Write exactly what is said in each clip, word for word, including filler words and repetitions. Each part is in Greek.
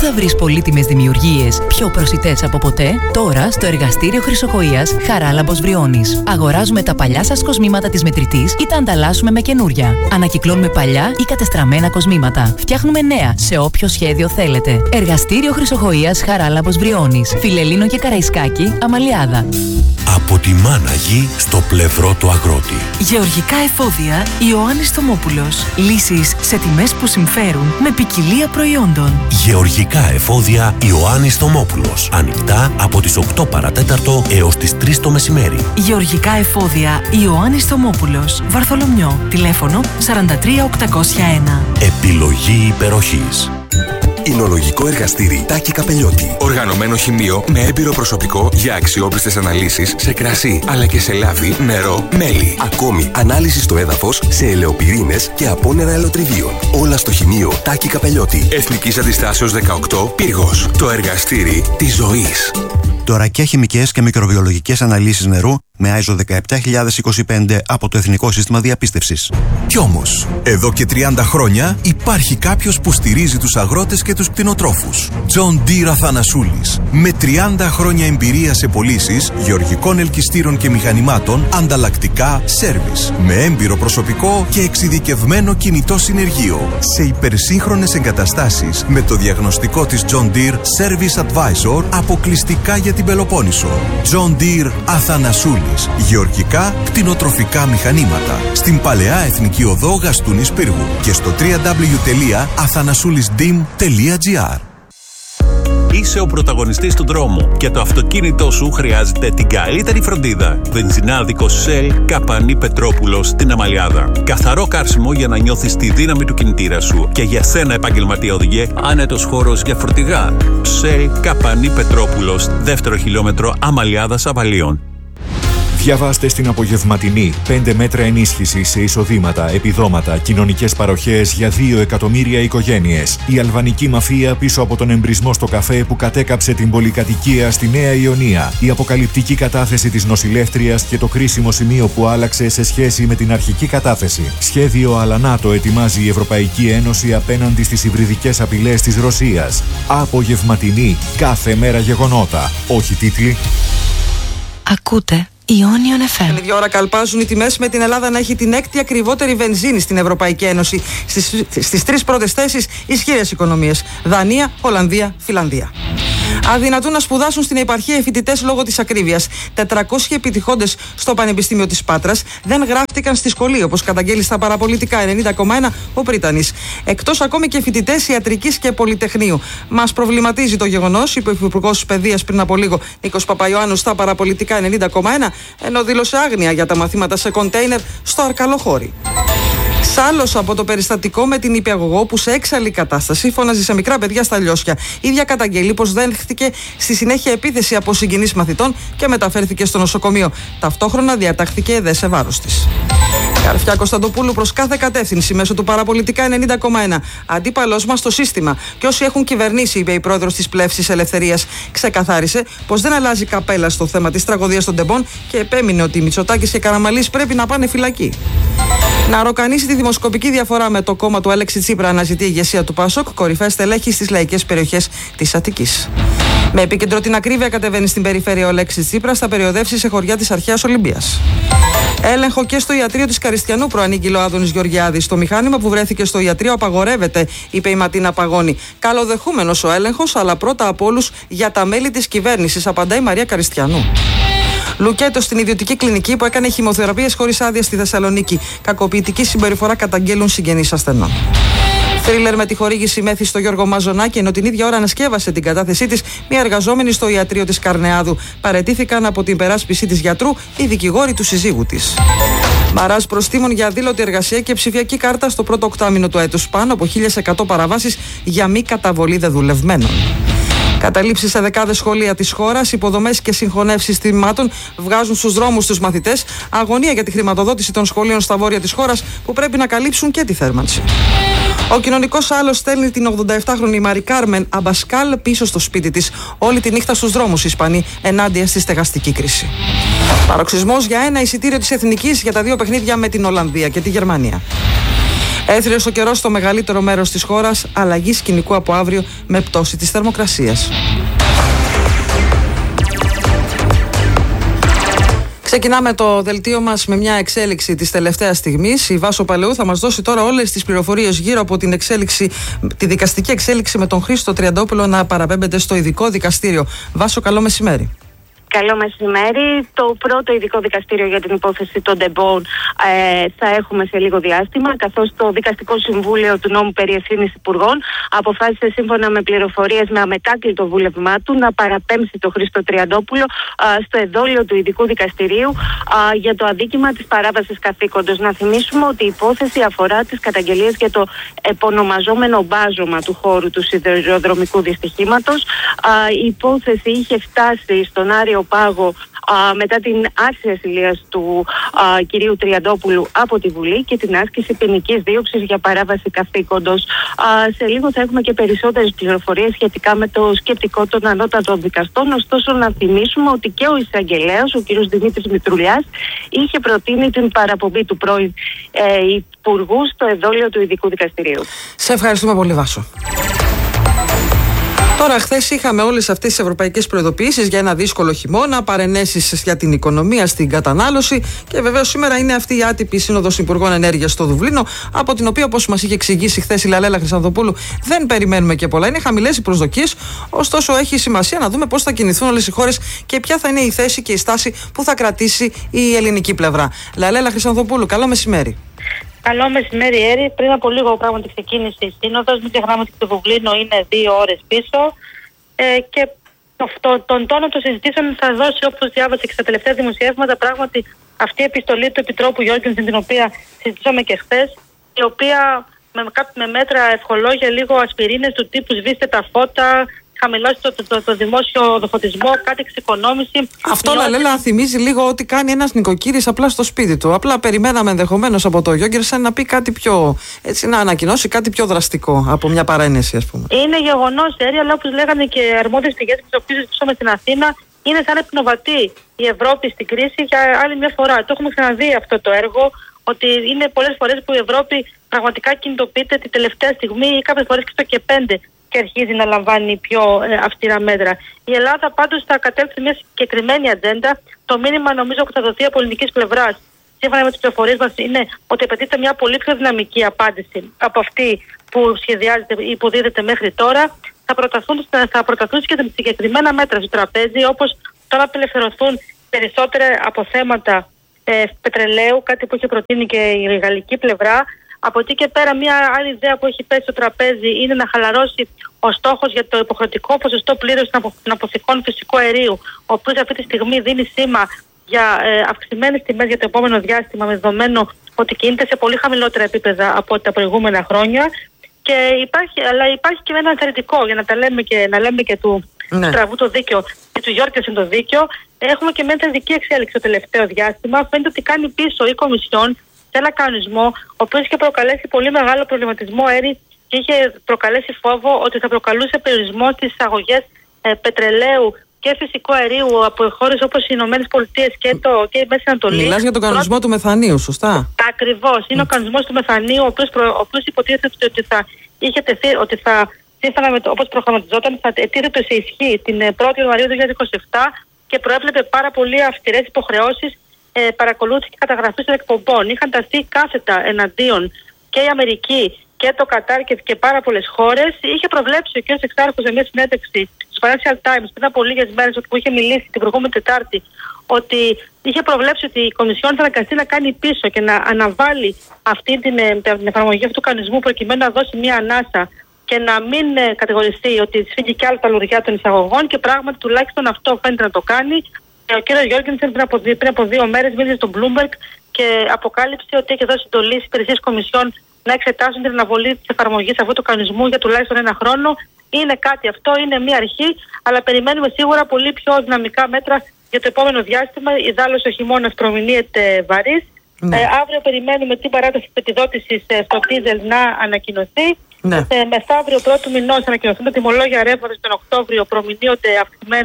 θα βρεις πολύτιμες δημιουργίες πιο προσιτές από ποτέ? Τώρα στο εργαστήριο Χρυσοχοΐας Χαράλαμπος Βριώνης. Αγοράζουμε τα παλιά σας κοσμήματα της μετρητής ή τα ανταλλάσσουμε με καινούρια. Ανακυκλώνουμε παλιά ή κατεστραμμένα κοσμήματα. Φτιάχνουμε νέα σε όποιο σχέδιο θέλετε. Εργαστήριο Χρυσοχοΐας Χαράλαμπος Βριώνης. Φιλελλήνο και Καραϊσκάκη, Αμαλιάδα. Από τη μάνα γη στο πλευρό του αγρότη. Γεωργικά εφόδια Ιωάννης Θωμόπουλος. Λύσεις σε τιμές που συμφέρουν με ποικιλία προϊόντων. Γεωργικά εφόδια Ιωάννης Θωμόπουλος. Ανοιχτά από τις οκτώ παρατέταρτο έως τις τρεις το μεσημέρι. Γεωργικά εφόδια Ιωάννης Θωμόπουλος. Βαρθολομιό. Τηλέφωνο σαράντα τρία οκτακόσια ένα. Επιλογή υπεροχής. Εινολογικό εργαστήρι Τάκη Καπελιώτη. Οργανωμένο χημείο με έμπειρο προσωπικό για αξιόπιστες αναλύσεις σε κρασί αλλά και σε λάδι, νερό, μέλι. Ακόμη ανάλυση στο έδαφος σε ελαιοπυρήνες και απόνερα ελαιοτριβίων. Όλα στο χημείο Τάκη Καπελιώτη. Εθνικής Αντιστάσεως δεκαοκτώ, Πύργος. Το εργαστήρι της ζωής. Δωρακιά χημικές και μικροβιολογικές αναλύσεις νερού με άι ες ο δεκαεπτά χιλιάδες είκοσι πέντε από το Εθνικό Σύστημα Διαπίστευσης. Κι όμως, εδώ και τριάντα χρόνια υπάρχει κάποιος που στηρίζει τους αγρότες και τους κτηνοτρόφους. John Deere Αθανασούλης. Με τριάντα χρόνια εμπειρία σε πωλήσεις γεωργικών ελκυστήρων και μηχανημάτων, ανταλλακτικά, σέρβις. Με έμπειρο προσωπικό και εξειδικευμένο κινητό συνεργείο. Σε υπερσύγχρονες εγκαταστάσεις με το διαγνωστικό της John Deere Service Advisor αποκλειστικά για την Πελοπόννησο. John Deere Αθανασούλης. Γεωργικά, κτηνοτροφικά μηχανήματα. Στην Παλαιά Εθνική Οδό Γαστούνης Πύργου και στο double-u double-u double-u τελεία αθανασούλισdim τελεία gr. Είσαι ο πρωταγωνιστής του δρόμου και το αυτοκίνητό σου χρειάζεται την καλύτερη φροντίδα. Βενζινάδικο Shell Καπανή Πετρόπουλος στην Αμαλιάδα. Καθαρό κάρσιμο για να νιώθεις τη δύναμη του κινητήρα σου. Και για σένα, επαγγελματία οδηγέ, άνετος χώρος για φορτηγά. Shell Καπανή Πετρόπουλος, δεύτερο χιλιόμετρο Αμαλιάδας Αβαλίων. Διαβάστε στην απογευματινή πέντε μέτρα ενίσχυση σε εισοδήματα, επιδόματα, κοινωνικές παροχές για δύο εκατομμύρια οικογένειες. Η αλβανική μαφία πίσω από τον εμπρισμό στο καφέ που κατέκαψε την πολυκατοικία στη Νέα Ιωνία. Η αποκαλυπτική κατάθεση της νοσηλεύτριας και το κρίσιμο σημείο που άλλαξε σε σχέση με την αρχική κατάθεση. Σχέδιο Αλανάτο ετοιμάζει η Ευρωπαϊκή Ένωση απέναντι στις υβριδικές απειλές της Ρωσίας. Απογευματινή, κάθε μέρα γεγονότα. Όχι τίτλοι. Ακούτε Ionion εφ εμ. Την ίδια ώρα καλπάζουν οι τιμές, με την Ελλάδα να έχει την έκτη ακριβότερη βενζίνη στην Ευρωπαϊκή Ένωση. Στις, στις τρεις πρώτες θέσεις ισχυρές οικονομίες: Δανία, Ολλανδία, Φιλανδία. Αδυνατούν να σπουδάσουν στην επαρχία οι φοιτητές λόγω της ακρίβειας. τετρακόσιοι επιτυχώντες στο Πανεπιστήμιο της Πάτρας δεν γράφτηκαν στη σχολή, όπως καταγγέλει στα παραπολιτικά ενενήντα κόμμα ένα ο Πρίτανης. Εκτός ακόμη και φοιτητές ιατρικής και πολυτεχνείου. Μας προβληματίζει το γεγονός, είπε ο Υπουργός Παιδείας πριν από λίγο, Νίκος Παπαϊωάννου, στα παραπολιτικά ενενήντα κόμμα ένα, ενώ δήλωσε άγνοια για τα μαθήματα σε κοντέινερ στο Αρκαλοχώρι. Σάλος από το περιστατικό με την υπηαγωγό που σε έξαλλη κατάσταση φώναζε σε μικρά παιδιά στα λιώσια. Ίδια καταγγελεί πως δέχτηκε στη συνέχεια επίθεση από συγγενείς μαθητών και μεταφέρθηκε στο νοσοκομείο. Ταυτόχρονα διατάχθηκε εδέ σε βάρος της. Καρφιά Κωνσταντοπούλου προς κάθε κατεύθυνση μέσω του παραπολιτικά ενενήντα κόμμα ένα. Αντίπαλος μας στο σύστημα. Και όσοι έχουν κυβερνήσει, είπε η πρόεδρος της Πλεύσης Ελευθερίας, ξεκαθάρισε πως δεν αλλάζει καπέλα στο θέμα της τραγωδίας των τεμπών και επέμεινε ότι οι Μητσοτάκης και Καραμανλής πρέπει να πάνε φυλακή. Να ροκανίσει τη δημοσκοπική διαφορά με το κόμμα του Αλέξη Τσίπρα, αναζητεί η ηγεσία του ΠΑΣΟΚ, κορυφαία στελέχη στις λαϊκές περιοχές της Αττικής. Με επίκεντρο την ακρίβεια κατεβαίνει στην περιφέρεια ο Αλέξης Τσίπρας, θα περιοδεύσει σε χωριά της αρχαίας Ολυμπίας. Έλεγχο και στο ιατρείο της Καριστιανού, προανήγγειλε ο Άδωνης Γεωργιάδης. Το μηχάνημα που βρέθηκε στο ιατρείο απαγορεύεται, είπε η Ματίνα Παγώνη. Καλοδεχούμενος ο έλεγχος, αλλά πρώτα από όλους για τα μέλη της κυβέρνησης, απαντάει η Μαρία Καριστιανού. Λουκέτο στην ιδιωτική κλινική που έκανε χημειοθεραπείες χωρίς άδεια στη Θεσσαλονίκη. Κακοποιητική συμπεριφορά καταγγέλουν συγγενείς ασθενών. Θρίλερ με τη χορήγηση μέθη στο Γιώργο Μαζονάκη, ενώ την ίδια ώρα ανασκεύασε την κατάθεσή της μια εργαζόμενη στο ιατρείο της Καρνεάδου. Παραιτήθηκαν από την περάσπιση της γιατρού οι δικηγόροι του συζύγου της. Μαράζ προστίμων για αδήλωτη εργασία και ψηφιακή κάρτα στο πρώτο οκτάμινο του έτους. Πάνω από χίλιες εκατό παραβάσεις για μη καταβολή δεδουλευμένων. Καταλήψεις σε δεκάδες σχολεία της χώρας, υποδομές και συγχωνεύσεις τμήματων βγάζουν στους δρόμους τους μαθητές. Αγωνία για τη χρηματοδότηση των σχολείων στα βόρεια της χώρας που πρέπει να καλύψουν και τη θέρμανση. Ο κοινωνικός άλλος στέλνει την ογδοεπτάχρονη Μαρι Κάρμεν Αμπασκάλ πίσω στο σπίτι της. Όλη τη νύχτα στους δρόμους οι Ισπανοί ενάντια στη στεγαστική κρίση. Παροξισμός για ένα εισιτήριο της Εθνικής για τα δύο παιχνίδια με την Ολλανδία και τη Γερμανία. Έθριος ο καιρός στο μεγαλύτερο μέρος της χώρας, αλλαγή σκηνικού από αύριο με πτώση της θερμοκρασίας. Ξεκινάμε το δελτίο μας με μια εξέλιξη της τελευταίας στιγμής. Η Βάσο Παλαιού θα μας δώσει τώρα όλες τις πληροφορίες γύρω από την εξέλιξη, τη δικαστική εξέλιξη με τον Χρήστο Τριαντόπουλο να παραπέμπεται στο ειδικό δικαστήριο. Βάσο, καλό μεσημέρι. Καλό μεσημέρι. Το πρώτο ειδικό δικαστήριο για την υπόθεση των Ντεμπόν ε, θα έχουμε σε λίγο διάστημα, καθώς το Δικαστικό Συμβούλιο του Νόμου περί Ευθύνης Υπουργών αποφάσισε σύμφωνα με πληροφορίες με αμετάκλητο βούλευμά του να παραπέμψει τον Χρήστο Τριαντόπουλο ε, στο εδόλιο του ειδικού δικαστηρίου ε, για το αδίκημα της παράβασης καθήκοντος. Να θυμίσουμε ότι η υπόθεση αφορά τις καταγγελίες για το επωνομαζόμενο μπάζωμα του χώρου του σιδηροδρομικού δυστυχήματος. Ε, η υπόθεση είχε φτάσει στον Άριο Πάγο α, μετά την άρση ασυλίας του α, κυρίου Τριαντόπουλου από τη Βουλή και την άσκηση ποινικής δίωξης για παράβαση καθήκοντος. Α, σε λίγο θα έχουμε και περισσότερες πληροφορίες σχετικά με το σκεπτικό των ανώτατων δικαστών. Ωστόσο, να θυμίσουμε ότι και ο εισαγγελέας, ο κύριος Δημήτρης Μητρουλιάς, είχε προτείνει την παραπομπή του πρώην ε, υπουργού στο εδόλιο του ειδικού δικαστηρίου. Σε ευχαριστούμε πολύ, Βάσο. Τώρα, χθες είχαμε όλες αυτές τις ευρωπαϊκές προειδοποιήσεις για ένα δύσκολο χειμώνα, παρενέσεις για την οικονομία, στην κατανάλωση και βεβαίως σήμερα είναι αυτή η άτυπη Σύνοδος Υπουργών Ενέργειας στο Δουβλίνο, από την οποία, όπως μας είχε εξηγήσει χθες η Λαλέλα Χρυσανθοπούλου, δεν περιμένουμε και πολλά. Είναι χαμηλές οι προσδοκίες, ωστόσο έχει σημασία να δούμε πώς θα κινηθούν όλες οι χώρες και ποια θα είναι η θέση και η στάση που θα κρατήσει η ελληνική πλευρά. Λαλέλα Χρυσανθοπούλου, καλό μεσημέρι. Καλό μεσημέρι, Έρη. Πριν από λίγο πράγματι ξεκίνησε η Σύνοδος. Μην ξεχνάμε ότι το Δουβλίνο είναι δύο ώρες πίσω. Ε, και το, το, τον τόνο των συζητήσεων θα δώσει, όπως διάβασα και στα τελευταία δημοσιεύματα, πράγματι αυτή η επιστολή του Επιτρόπου Γιώργενσεν, την οποία συζητήσαμε και χθες, η οποία με, με μέτρα ευχολόγια, λίγο ασπιρίνες του τύπου σβήστε τα φώτα, χαμηλώσει το, το, το, το δημόσιο φωτισμό, κάτι εξοικονόμηση. Αυτό, Λαλέλα, θυμίζει λίγο ότι κάνει ένας νοικοκύρης απλά στο σπίτι του. Απλά περιμέναμε ενδεχομένως από το Γιώργενσεν να πει κάτι πιο, έτσι, να ανακοινώσει κάτι πιο δραστικό από μια παρένεση, ας πούμε. Είναι γεγονός, Έρη, αλλά όπως λέγανε και αρμόδιες πηγές με τις οποίες ζητήσαμε στην Αθήνα, είναι σαν επινοβατή η Ευρώπη στην κρίση για άλλη μια φορά. Το έχουμε ξαναδεί αυτό το έργο, ότι είναι πολλές φορές που η Ευρώπη πραγματικά κινητοποιείται τη τελευταία στιγμή ή κάποιες φορές και στο και πέντε και αρχίζει να λαμβάνει πιο ε, αυστηρά μέτρα. Η Ελλάδα πάντως θα κατέλθει μια συγκεκριμένη ατζέντα. Το μήνυμα νομίζω που θα δοθεί από ελληνικής πλευράς, σύμφωνα με τις πληροφορίες μας, είναι ότι απαιτείται μια πολύ πιο δυναμική απάντηση από αυτή που σχεδιάζεται ή που δίδεται μέχρι τώρα. Θα προταθούν, θα προταθούν και συγκεκριμένα μέτρα στο τραπέζι, όπως τώρα απελευθερωθούν περισσότερα αποθέματα ε, πετρελαίου, κάτι που έχει προτείνει και η γαλλική πλευρά. Από εκεί και πέρα, μια άλλη ιδέα που έχει πέσει στο τραπέζι είναι να χαλαρώσει ο στόχος για το υποχρεωτικό ποσοστό πλήρωσης των αποθηκών φυσικού αερίου, ο οποίος αυτή τη στιγμή δίνει σήμα για ε, αυξημένες τιμές για το επόμενο διάστημα, με δεδομένο ότι κινείται σε πολύ χαμηλότερα επίπεδα από τα προηγούμενα χρόνια. Και υπάρχει, αλλά υπάρχει και ένα ενθαρρυντικό, για να τα λέμε και, να λέμε και του ναι. Στραβού το δίκαιο και του Γιώργενσεν το δίκαιο. Έχουμε και μια ενθαρρυντική εξέλιξη το τελευταίο διάστημα. Φαίνεται ότι κάνει πίσω η Κομισιόν σε ένα κανονισμό, ο οποίος είχε προκαλέσει πολύ μεγάλο προβληματισμό, Έρη, και είχε προκαλέσει φόβο ότι θα προκαλούσε περιορισμό στις εισαγωγές ε, πετρελαίου και φυσικού αερίου από χώρες όπως οι Ηνωμένες Πολιτείες και, το, και η Μέση Ανατολή. Μιλάς για τον κανονισμό Πρώτα... του μεθανίου, σωστά. Ακριβώς. Είναι mm. ο κανονισμός του μεθανίου, ο οποίος, προ, ο οποίος υποτίθεται ότι θα είχε τεθεί, ότι θα, σύμφωνα με το όπως προγραμματιζόταν, θα τίθεται σε ισχύ την πρώτη Ιανουαρίου δύο χιλιάδες είκοσι επτά και προέβλεπε πάρα πολύ αυστηρές υποχρεώσεις ε, παρακολούθηση και καταγραφή των εκπομπών. Είχαν ταθεί κάθετα εναντίον και η Αμερική και το Κατάρ και, και πάρα πολλές χώρες. Είχε προβλέψει ο κ. Εξάρχος σε μια συνέντευξη στο Financial Times πριν από λίγες μέρες, που είχε μιλήσει την προηγούμενη Τετάρτη, ότι είχε προβλέψει ότι η Κομισιόν θα αναγκαστεί να κάνει πίσω και να αναβάλει αυτή την, την εφαρμογή αυτού του κανονισμού, προκειμένου να δώσει μια ανάσα και να μην ε, κατηγορηθεί ότι σφίγγει κι άλλο τα λουριά των εισαγωγών, και πράγματι τουλάχιστον αυτό φαίνεται να το κάνει. Ε, ο κ. Γιώργενσεν πριν από, πριν από δύο μέρες μίλησε στον Bloomberg και αποκάλυψε ότι έχει δώσει εντολή στις υπηρεσίες Κομισιόν να εξετάσουν την αναβολή της εφαρμογής αυτού του κανονισμού για τουλάχιστον ένα χρόνο. Είναι κάτι αυτό, είναι μια αρχή, αλλά περιμένουμε σίγουρα πολύ πιο δυναμικά μέτρα για το επόμενο διάστημα. Ιδάλλως ο χειμώνας προμηνύεται βαρύς. Ναι. Ε, αύριο περιμένουμε την παράταση της επιδότησης ε, στο δίζελ να ανακοινωθεί. Ναι. Ε, μεθαύριο πρώτου μηνός ανακοινωθούν τα τιμολόγια ρεύματος τον Οκτώβριο, προμηνύονται αυξημένα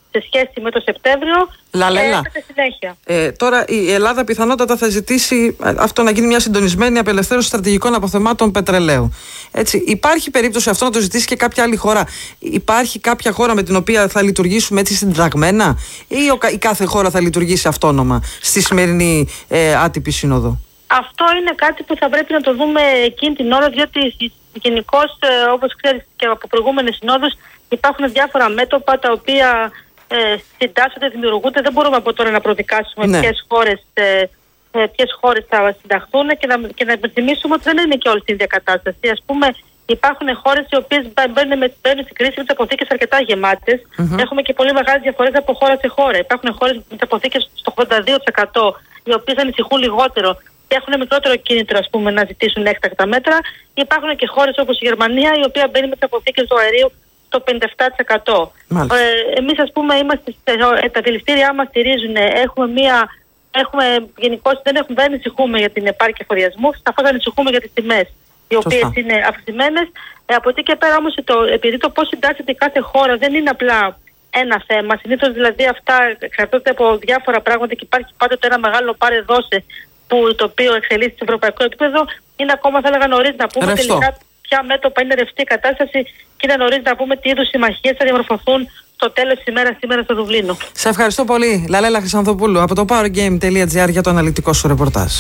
σε σχέση με το Σεπτέμβριο. Λαλέλα. Και συνέχεια. Ε, τώρα η Ελλάδα πιθανότατα θα ζητήσει αυτό να γίνει μια συντονισμένη απελευθέρωση στρατηγικών αποθεμάτων πετρελαίου. Έτσι, υπάρχει περίπτωση αυτό να το ζητήσει και κάποια άλλη χώρα? Υπάρχει κάποια χώρα με την οποία θα λειτουργήσουμε έτσι συντεταγμένα, ή ο, η κάθε χώρα θα λειτουργήσει αυτόνομα στη σημερινή ε, άτυπη σύνοδο? Αυτό είναι κάτι που θα πρέπει να το δούμε εκείνη την ώρα, διότι γενικώς, ε, όπως ξέρεις και από προηγούμενες συνόδους, υπάρχουν διάφορα μέτωπα τα οποία ε, συντάσσονται, δημιουργούνται. Δεν μπορούμε από τώρα να προδικάσουμε ναι. ποιες χώρες, ε, ε, ποιες χώρες θα συνταχθούν και να, και να υπενθυμίσουμε ότι δεν είναι και όλη στην ίδια κατάσταση. Ας πούμε, υπάρχουν χώρες οι οποίες μπαίνουν, με, μπαίνουν στην κρίση με τις αποθήκες αρκετά γεμάτες. Mm-hmm. Έχουμε και πολύ μεγάλες διαφορές από χώρα σε χώρα. Υπάρχουν χώρες με τις αποθήκες στο ογδόντα δύο τοις εκατό, οι οποίες ανησυχούν λιγότερο και έχουν μικρότερο κίνητρο, ας πούμε, να ζητήσουν έκτακτα μέτρα. Υπάρχουν και χώρες όπως η Γερμανία, η οποία μπαίνει με τις αποθήκες του αερίου στο πενήντα επτά τοις εκατό. Ε, εμείς, ας πούμε, είμαστε, τα δηληστήριά μας στηρίζουν, έχουμε μία, έχουμε, γενικώς δεν, έχουμε, δεν ανησυχούμε για την επάρκεια εφοδιασμού, σαφώς ανησυχούμε για τις τιμές, οι οποίες Σωστά. είναι αυξημένες. Ε, από εκεί και πέρα όμως, το, επειδή το πώς συντάσσεται κάθε χώρα δεν είναι απλά ένα θέμα, συνήθως δηλαδή αυτά εξαρτώνται από διάφορα πράγματα και υπάρχει πάντοτε ένα μεγάλο πάρε δώσε, που το οποίο εξελίσσεται σε ευρωπαϊκό επίπεδο. Είναι ακόμα, θα έλεγα, νωρίς να πούμε Ρευστό. τελικά ποια μέτωπα είναι ρευστή η κατάσταση και είναι νωρίς να πούμε τι είδους συμμαχίες θα διαμορφωθούν στο τέλος της ημέρας σήμερα στο Δουβλίνο. Σε ευχαριστώ πολύ, Λαλέλα Χρυσανθοπούλου, από το powergame τελεία gr για το αναλυτικό σου ρεπορτάζ.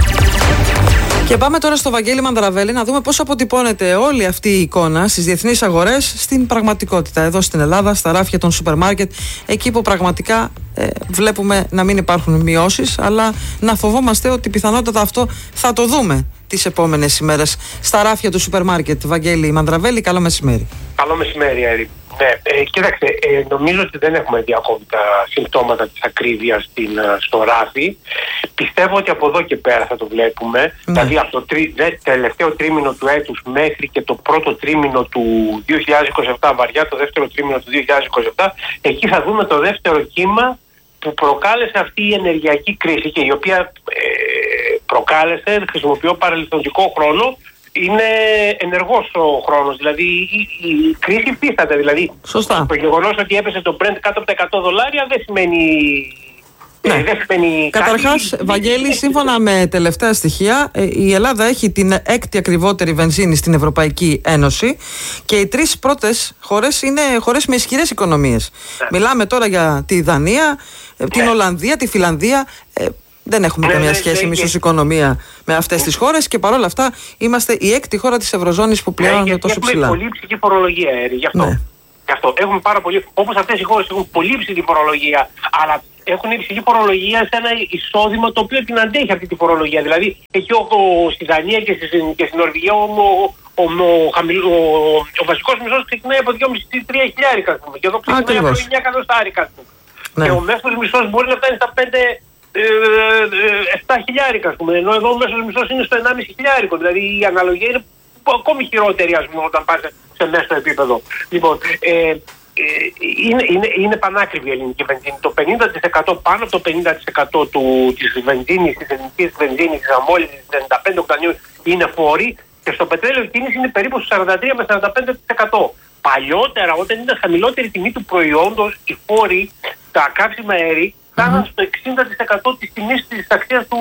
Και πάμε τώρα στο Βαγγέλη Μανδραβέλη να δούμε πώς αποτυπώνεται όλη αυτή η εικόνα στις διεθνείς αγορές στην πραγματικότητα. Εδώ στην Ελλάδα, στα ράφια των σούπερ μάρκετ, εκεί που πραγματικά ε, βλέπουμε να μην υπάρχουν μειώσεις, αλλά να φοβόμαστε ότι πιθανότατα αυτό θα το δούμε τις επόμενες ημέρες στα ράφια του σούπερ μάρκετ. Βαγγέλη Μανδραβέλη, καλό μεσημέρι. Καλό μεσημέρι, Έρη. Ναι, ε, κοίταξε, ε, νομίζω ότι δεν έχουμε δει ακόμη τα συμπτώματα της ακρίβειας στην, στο ράφι. Πιστεύω ότι από εδώ και πέρα θα το βλέπουμε. Ναι. Δηλαδή από το τρι, δε, τελευταίο τρίμηνο του έτους μέχρι και το πρώτο τρίμηνο του δύο χιλιάδες είκοσι επτά, βαριά το δεύτερο τρίμηνο του δύο χιλιάδες είκοσι επτά, εκεί θα δούμε το δεύτερο κύμα που προκάλεσε αυτή η ενεργειακή κρίση και η οποία ε, προκάλεσε, χρησιμοποιώ παρελθοντικό χρόνο, είναι ενεργός ο χρόνος, δηλαδή η, η κρίση υφίσταται. Δηλαδή Σωστά. το γεγονός ότι έπεσε το Brent κάτω από τα εκατό δολάρια δεν σημαίνει... Ναι. Καταρχάς, Βαγγέλη, σύμφωνα με τελευταία στοιχεία, η Ελλάδα έχει την έκτη ακριβότερη βενζίνη στην Ευρωπαϊκή Ένωση και οι τρεις πρώτες χώρες είναι χώρες με ισχυρές οικονομίες. Ναι. Μιλάμε τώρα για τη Δανία, ναι. την Ολλανδία, τη Φιλανδία. Ε, δεν έχουμε ναι, καμία ναι, σχέση ναι, μισός ναι. οικονομία με αυτές τις χώρες και παρόλα αυτά είμαστε η έκτη χώρα της Ευρωζώνης που πληρώνει ναι, τόσο ψηλά. Έχουμε πολύ ψηλή φορολογία, Έρη, γι' αυτό. Ναι. Γι' αυτό. Έχουμε πάρα πολύ, όπως αυτές οι χώρες έχουν πολύ ψηλή φορολογία, αλλά έχουν υψηλή φορολογία σε ένα εισόδημα το οποίο την αντέχει αυτή τη φορολογία. Δηλαδή, εκεί ο, ο, στη Δανία και, στη, και στην Νορβηγία ο, ο, ο, ο, ο, ο βασικός μισθός ξεκινάει από δυόμισι με τρία χιλιάρικα, και εδώ ξεκινάει από εννιά εκατοστάρικα. Ναι. Και ο μέσος μισθός μπορεί να φτάνει στα πέντε επτά χιλιάρικα, ενώ εδώ ο μέσος μισθός είναι στο ενάμιση χιλιάρικο. Δηλαδή η αναλογία είναι ακόμη χειρότερη, ας πούμε, όταν πας σε μέσο επίπεδο. Λοιπόν, ε, Είναι, είναι, είναι πανάκριβη η ελληνική βενζίνη. Το πενήντα τοις εκατό, πάνω από το πενήντα τοις εκατό του, της βενζίνης, της ελληνικής βενζίνης, της αμμόλυνσης, της ενενήντα πέντε οκτανίου είναι φόροι και στο πετρέλαιο κίνηση είναι περίπου στο σαράντα τρία με σαράντα πέντε τοις εκατό. Παλιότερα, όταν ήταν χαμηλότερη τιμή του προϊόντος, οι φόροι, τα καύσιμα αέρι, φτάναν mm-hmm. στο εξήντα τοις εκατό της τιμής της αξίας του,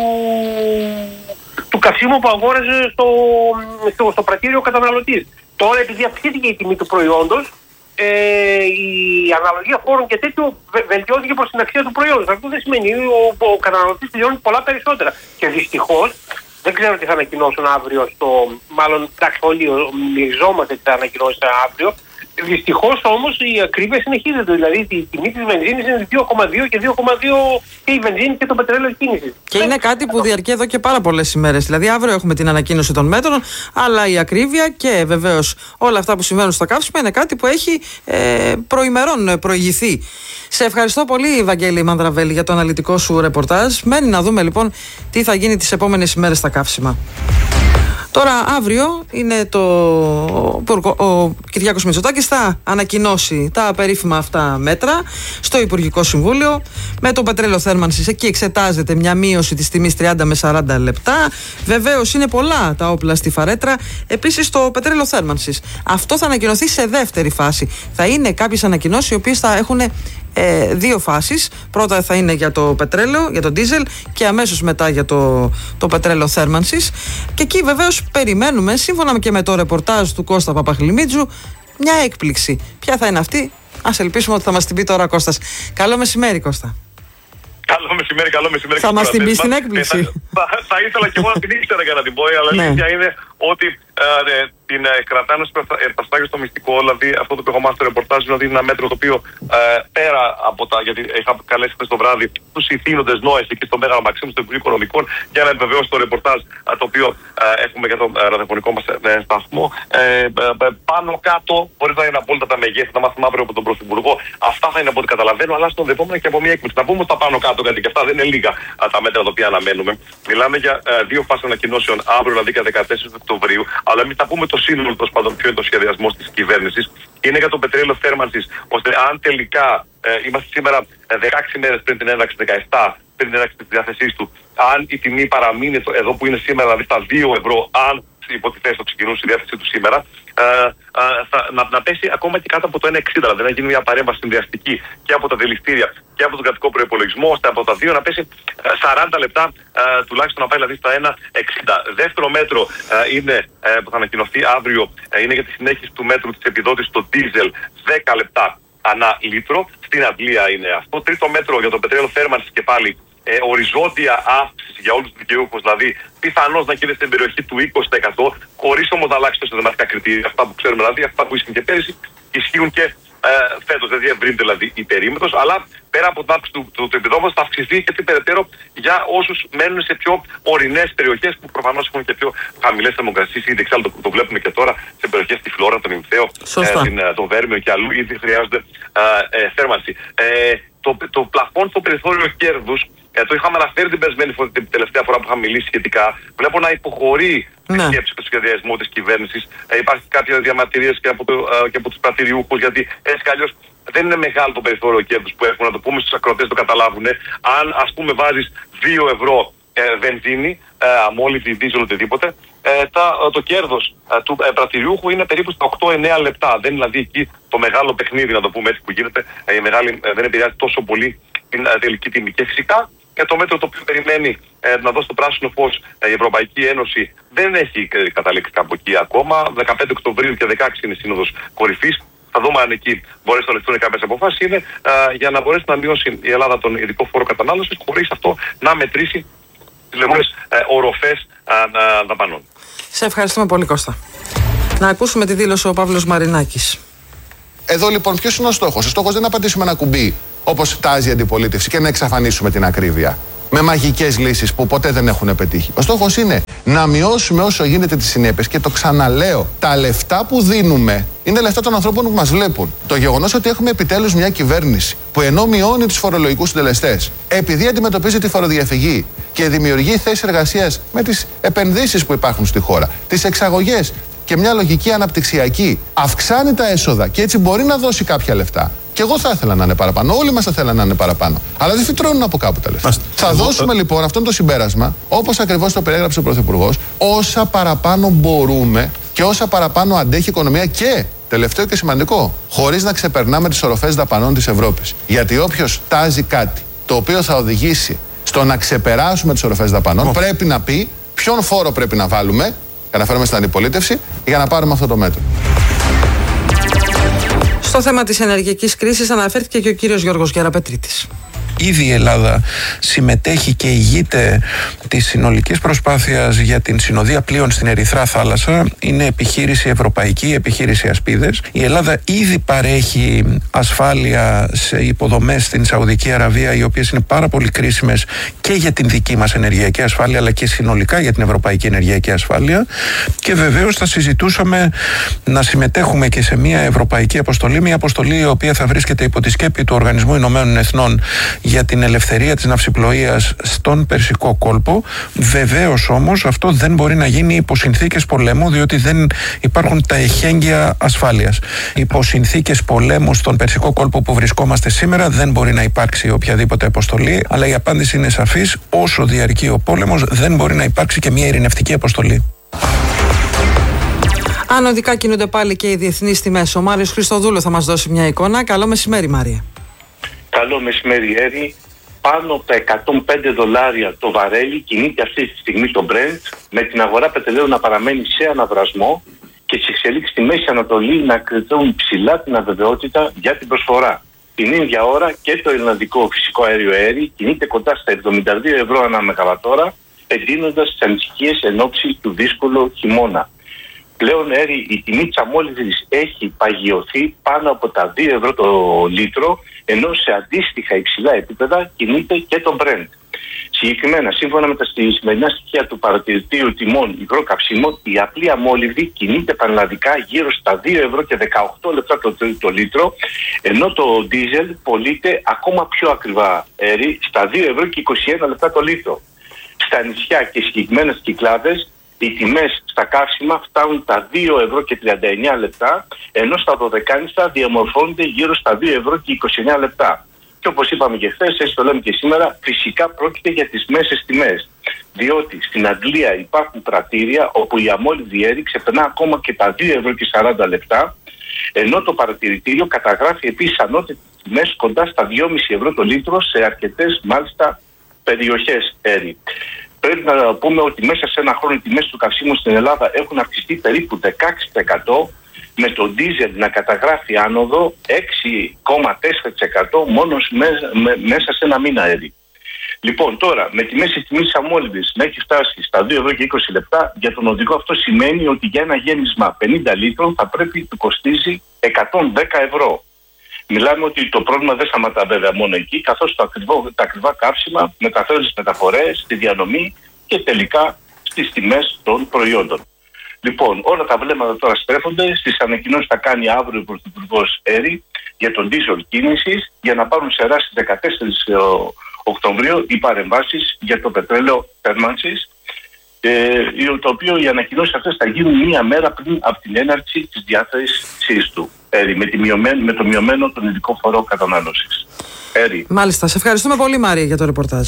του καυσίμου που αγόραζε στο, στο, στο πρατήριο καταναλωτής. Τώρα, επειδή αυξήθηκε η τιμή του προϊόντος, Ε, η αναλογία φόρων και τέτοιο βελτιώθηκε προς την αξία του προϊόντος. Αυτό δεν σημαίνει ότι ο, ο καταναλωτής πληρώνει πολλά περισσότερα. Και δυστυχώς, δεν ξέρω τι θα ανακοινώσουν αύριο στο... Μάλλον, εντάξει, όλοι μυριζόμαστε τι θα ανακοινώσουν αύριο. Δυστυχώς όμως η ακρίβεια συνεχίζεται. Δηλαδή η τιμή της βενζίνης είναι δύο κόμμα δύο και δύο κόμμα δύο και η βενζίνη και το πετρέλαιο κίνησης. Και είναι κάτι που διαρκεί εδώ και πάρα πολλές ημέρες. Δηλαδή αύριο έχουμε την ανακοίνωση των μέτρων, αλλά η ακρίβεια και βεβαίως όλα αυτά που συμβαίνουν στα καύσιμα είναι κάτι που έχει ε, προημερών προηγηθεί. Σε ευχαριστώ πολύ, Βαγγέλη Μανδραβέλη, για το αναλυτικό σου ρεπορτάζ. Μένει να δούμε λοιπόν τι θα γίνει τις επόμενες ημέρες στα καύσιμα. Τώρα αύριο είναι το... ο Κυριάκος Μητσοτάκης θα ανακοινώσει τα περίφημα αυτά μέτρα στο Υπουργικό Συμβούλιο. Με το πετρέλαιο θέρμανσης εκεί εξετάζεται μια μείωση της τιμής τριάντα με σαράντα λεπτά. Βεβαίως είναι πολλά τα όπλα στη φαρέτρα. Επίσης το πετρέλαιο θέρμανσης, αυτό θα ανακοινωθεί σε δεύτερη φάση. Θα είναι κάποιες ανακοινώσεις οι οποίες θα έχουν Ε, δύο φάσεις. Πρώτα θα είναι για το πετρέλαιο, για το ντίζελ, και αμέσως μετά για το, το πετρέλαιο θέρμανσης. Και εκεί βεβαίως περιμένουμε, σύμφωνα και με το ρεπορτάζ του Κώστα Παπαχλημίτζου, μια έκπληξη. Ποια θα είναι αυτή? Ας ελπίσουμε ότι θα μας την πει τώρα ο Κώστας. Καλό μεσημέρι, Κώστα. Καλό μεσημέρι, καλό μεσημέρι. Θα μας την πει στην έκπληξη. Ε, θα, θα, θα ήθελα και εγώ να την ήξερα για να την πω, αλλά η αλήθεια είναι ότι ε, ε, την ε, κρατάνε στο επαστάγιο στο μυστικό. Δηλαδή, αυτό το οποίο έχω μάθει στο ρεπορτάζ είναι ότι είναι ένα μέτρο το οποίο ε, πέρα από τα. Γιατί είχα καλέσει χθες το βράδυ του ηθήνοντες Νόες εκεί στο Μέγαρο Μαξίμου, στο Υπουργείο Οικονομικών, για να επιβεβαιώσει το ρεπορτάζ ε, το οποίο ε, έχουμε για το ε, ραδιοφωνικό μας ε, σταθμό. Ε, ε, πάνω κάτω, μπορεί να είναι απόλυτα τα μεγέθη, θα μάθουμε αύριο από τον Πρωθυπουργό. Αυτά θα είναι από ό,τι καταλαβαίνω, αλλά στον δεχόμενο και από μια έκπληξη. Να πούμε στα πάνω κάτω, γιατί και αυτά δεν είναι λίγα α, τα μέτρα τα οποία αναμένουμε. Μιλάμε για ε, δύο φάσεις ανακοινώσεων αύριο, δηλαδή για δεκατέσσερις Οκτωβρίου. Αλλά εμείς θα πούμε το σύνολο, τέλος πάντων, ποιο είναι το σχεδιασμό της κυβέρνησης. Είναι για το πετρέλαιο θέρμανσης, ώστε αν τελικά ε, είμαστε σήμερα ε, δεκαέξι μέρες πριν την έναρξη, δεκαεπτά πριν την έναρξη της διάθεσής του, αν η τιμή παραμείνει εδώ που είναι σήμερα, δηλαδή στα δύο ευρώ, αν υποτιθέσει το ξεκινούν στη διάθεσή του σήμερα, ε, ε, θα, να, να πέσει ακόμα και κάτω από το ένα εξήντα, δηλαδή να γίνει μια παρέμβαση συνδυαστική και από τα δηληστήρια και από τον κρατικό προϋπολογισμό, ώστε από τα δύο να πέσει ε, σαράντα λεπτά ε, τουλάχιστον, να πάει δηλαδή στα ένα εξήντα. Δεύτερο μέτρο ε, είναι, ε, που θα ανακοινωθεί αύριο, ε, είναι για τη συνέχιση του μέτρου της επιδότησης στο ντίζελ, δέκα λεπτά ανά λίτρο. Στην Αγγλία είναι αυτό. Τρίτο μέτρο για το πετρέλαιο θέρμανσης και πάλι ε, οριζόντια αύξηση για όλους τους δικαιούχους, δηλαδή πιθανώς να γίνεται στην περιοχή του είκοσι τοις εκατό, χωρίς όμως να αλλάξει τα συνταγματικά κριτήρια. Αυτά που ξέρουμε, δηλαδή αυτά που ίσχυαν και πέρυσι, ισχύουν και ε, φέτος. Δεν διευρύνεται δηλαδή η περίμετρος, αλλά πέρα από την αύξηση του, του, του επιδόματος θα αυξηθεί και περαιτέρω για όσους μένουν σε πιο ορεινές περιοχές που προφανώς έχουν και πιο χαμηλές θερμοκρασίες. Ήδη εξάλλου το, το βλέπουμε και τώρα σε περιοχές στη Φλόρα, τον Ινθαίο, ε, το Βέρμιο και αλλού, ήδη χρειάζονται ε, ε, θέρμανση. Ε, το, το πλαφόν στο περιθώριο κέρδους, ε, το είχαμε αναφέρει την περασμένη φορά, την τελευταία φορά που είχαμε μιλήσει σχετικά. Βλέπω να υποχωρεί ναι. η σκέψη και το σχεδιασμό της κυβέρνησης. Ε, υπάρχει κάποια διαμαρτυρίες και από, το, ε, και από τους πρατηριούχους, γιατί έτσι κι αλλιώς δεν είναι μεγάλο το περιθώριο κέρδους που έχουν, να το πούμε στους ακροατές, το καταλάβουν. Αν ας πούμε βάζεις δύο ευρώ ε, βενζίνη, ε, αμόλυτη, δίζελ, οτιδήποτε, ε, τα, το κέρδος ε, του ε, πρατηριούχου είναι περίπου στα οκτώ με εννέα λεπτά. Δεν είναι δηλαδή εκεί το μεγάλο παιχνίδι, να το πούμε έτσι, που γίνεται. Ε, η μεγάλη, ε, δεν επηρεάζει τόσο πολύ την ε, τελική τιμή. Και φυσικά ε, το μέτρο το οποίο περιμένει ε, να δώσει το πράσινο φως ε, η Ευρωπαϊκή Ένωση δεν έχει ε, καταλήξει κάπου εκεί ακόμα. δεκαπέντε Οκτωβρίου και δεκαέξι είναι η Σύνοδος Κορυφής. Θα δούμε αν εκεί μπορέσει να ληφθούν κάποιες αποφάσεις. Είναι α, για να μπορέσει να μειώσει η Ελλάδα τον ειδικό φόρο κατανάλωσης, χωρίς αυτό να μετρήσει τις λεγόμενες οροφές δαπανών. Σε ευχαριστούμε πολύ, Κώστα. Να ακούσουμε τη δήλωση ο Παύλος Μαρινάκης. Εδώ λοιπόν ποιος είναι ο στόχος? Ο στόχος δεν είναι να πατήσουμε ένα κουμπί όπως τάζει η αντιπολίτευση και να εξαφανίσουμε την ακρίβεια με μαγικές λύσεις που ποτέ δεν έχουν πετύχει. Ο στόχος είναι να μειώσουμε όσο γίνεται τις συνέπειες, και το ξαναλέω, τα λεφτά που δίνουμε είναι λεφτά των ανθρώπων που μας βλέπουν. Το γεγονός ότι έχουμε επιτέλους μια κυβέρνηση που ενώ μειώνει τους φορολογικούς συντελεστές, επειδή αντιμετωπίζει τη φοροδιαφυγή και δημιουργεί θέσεις εργασίας με τις επενδύσεις που υπάρχουν στη χώρα, τις εξαγωγές και μια λογική αναπτυξιακή, αυξάνει τα έσοδα και έτσι μπορεί να δώσει κάποια λεφτά. Και εγώ θα ήθελα να είναι παραπάνω. Όλοι μας θα θέλαν να είναι παραπάνω. Αλλά δεν φυτρώνουν από κάπου τα λεφτά. Θα δώσουμε λοιπόν, αυτό είναι το συμπέρασμα, όπως ακριβώς το περιέγραψε ο Πρωθυπουργός, όσα παραπάνω μπορούμε και όσα παραπάνω αντέχει η οικονομία, και τελευταίο και σημαντικό, χωρίς να ξεπερνάμε τις οροφές δαπανών της Ευρώπης. Γιατί όποιος τάζει κάτι το οποίο θα οδηγήσει στο να ξεπεράσουμε τις οροφές δαπανών, oh. πρέπει να πει ποιον φόρο πρέπει να βάλουμε, και αναφέρομαι στην αντιπολίτευση, για να πάρουμε αυτό το μέτρο. Στο θέμα της ενεργειακής κρίσης αναφέρθηκε και ο κύριος Γιώργος Γεραπετρίτης. Ήδη η Ελλάδα συμμετέχει και ηγείται της συνολικής προσπάθειας για την συνοδεία πλοίων στην Ερυθρά Θάλασσα. Είναι επιχείρηση ευρωπαϊκή, επιχείρηση Ασπίδες. Η Ελλάδα ήδη παρέχει ασφάλεια σε υποδομές στην Σαουδική Αραβία, οι οποίες είναι πάρα πολύ κρίσιμες και για την δική μας ενεργειακή ασφάλεια, αλλά και συνολικά για την ευρωπαϊκή ενεργειακή ασφάλεια. Και βεβαίως θα συζητούσαμε να συμμετέχουμε και σε μια ευρωπαϊκή αποστολή, μια αποστολή η οποία θα βρίσκεται υπό τη σκέπη του Οργανισμού Ηνωμένων Εθνών για την ελευθερία της ναυσιπλοείας στον Περσικό κόλπο. Βεβαίως όμως αυτό δεν μπορεί να γίνει υπό συνθήκες πολέμου, διότι δεν υπάρχουν τα εχέγγυα ασφάλειας. Υπό συνθήκες πολέμου στον Περσικό κόλπο που βρισκόμαστε σήμερα δεν μπορεί να υπάρξει οποιαδήποτε αποστολή, αλλά η απάντηση είναι σαφής: όσο διαρκεί ο πόλεμος δεν μπορεί να υπάρξει και μια ειρηνευτική αποστολή. Ανωδικά κινούνται πάλι και οι διεθνείς τιμές. Ο Μάριος Χριστοδούλου θα μας δώσει μια εικόνα. Καλό μεσημέρι, Μάρια. Καλό μεσημέρι, Έρη. Πάνω από τα εκατόν πέντε δολάρια το βαρέλι κινείται αυτή τη στιγμή το Brent, με την αγορά πετρελαίου να παραμένει σε αναβρασμό και τις εξελίξεις στη Μέση Ανατολή να κρατούν ψηλά την αβεβαιότητα για την προσφορά. Την ίδια ώρα και το ελληνικό φυσικό αέριο αέρι κινείται κοντά στα εβδομήντα δύο ευρώ ανά μεγαβατόρα, εντείνοντας τις ανησυχίες εν ώψη του δύσκολου χειμώνα. Πλέον, Έρη, η τιμή της αμόλυβδης έχει παγιωθεί πάνω από τα δύο ευρώ το λίτρο, ενώ σε αντίστοιχα υψηλά επίπεδα κινείται και το Brent. Συγκεκριμένα, σύμφωνα με τα σημερινά στοιχεία του παρατηρητήριου τιμών υγρό καυσίμων, η απλή αμόλυβδη κινείται πανελλαδικά γύρω στα δύο ευρώ και δεκαοκτώ λεπτά το, το, το λίτρο, ενώ το ντίζελ πωλείται ακόμα πιο ακριβά, Έρη, στα δύο ευρώ και είκοσι ένα λεπτά το λίτρο. Στα νησιά και συγκεκριμένες κυκλάδες, οι τιμές στα καύσιμα φτάνουν τα δύο ευρώ και τριάντα εννέα λεπτά, ενώ στα δωδεκάνησα διαμορφώνονται γύρω στα δύο ευρώ και είκοσι εννέα λεπτά. Και όπως είπαμε και χθες, έτσι το λέμε και σήμερα, φυσικά πρόκειται για τις μέσες τιμές. Διότι στην Αγγλία υπάρχουν πρατήρια όπου η αμόλυβδη αέρη ξεπερνά ακόμα και τα δύο ευρώ και σαράντα λεπτά, ενώ το παρατηρητήριο καταγράφει επίσης ανώτατες τιμές κοντά στα δυόμισι ευρώ το λίτρο σε αρκετές μάλιστα περιοχές, Έρη. Πρέπει να πούμε ότι μέσα σε ένα χρόνο οι τιμές του καυσίμου στην Ελλάδα έχουν αυξηθεί περίπου δεκαέξι τοις εκατό, με το ντίζελ να καταγράφει άνοδο έξι κόμμα τέσσερα τοις εκατό μόνο με, με, μέσα σε ένα μήνα, Έρη. Λοιπόν, τώρα με τη μέση τιμή της αμόλυβδης να έχει φτάσει στα δύο ευρώ και είκοσι λεπτά, για τον οδηγό αυτό σημαίνει ότι για ένα γέμισμα πενήντα λίτρων θα πρέπει να του κοστίζει εκατόν δέκα ευρώ. Μιλάμε ότι το πρόβλημα δεν σταματά βέβαια μόνο εκεί, καθώς το ακριβό, τα ακριβά καύσιμα μεταφέρονται στις μεταφορές, στη διανομή και τελικά στις τιμές των προϊόντων. Λοιπόν, όλα τα βλέμματα τώρα στρέφονται στις ανακοινώσεις που θα κάνει αύριο ο Πρωθυπουργός Έρη για τον ντίζελ κίνησης, για να πάρουν σειρά στις δεκατέσσερις Οκτωβρίου οι παρεμβάσεις για το πετρέλαιο θέρμανσης, ε, το οποίο οι ανακοινώσεις αυτές θα γίνουν μία μέρα πριν από την έναρξη της διάθεσης του. Έρη, με, τη μειωμένο, με το μειωμένο τον ειδικό φορό κατανάλωσης. Έρη. Μάλιστα. Σε ευχαριστούμε πολύ, Μάρια, για το ρεπορτάζ.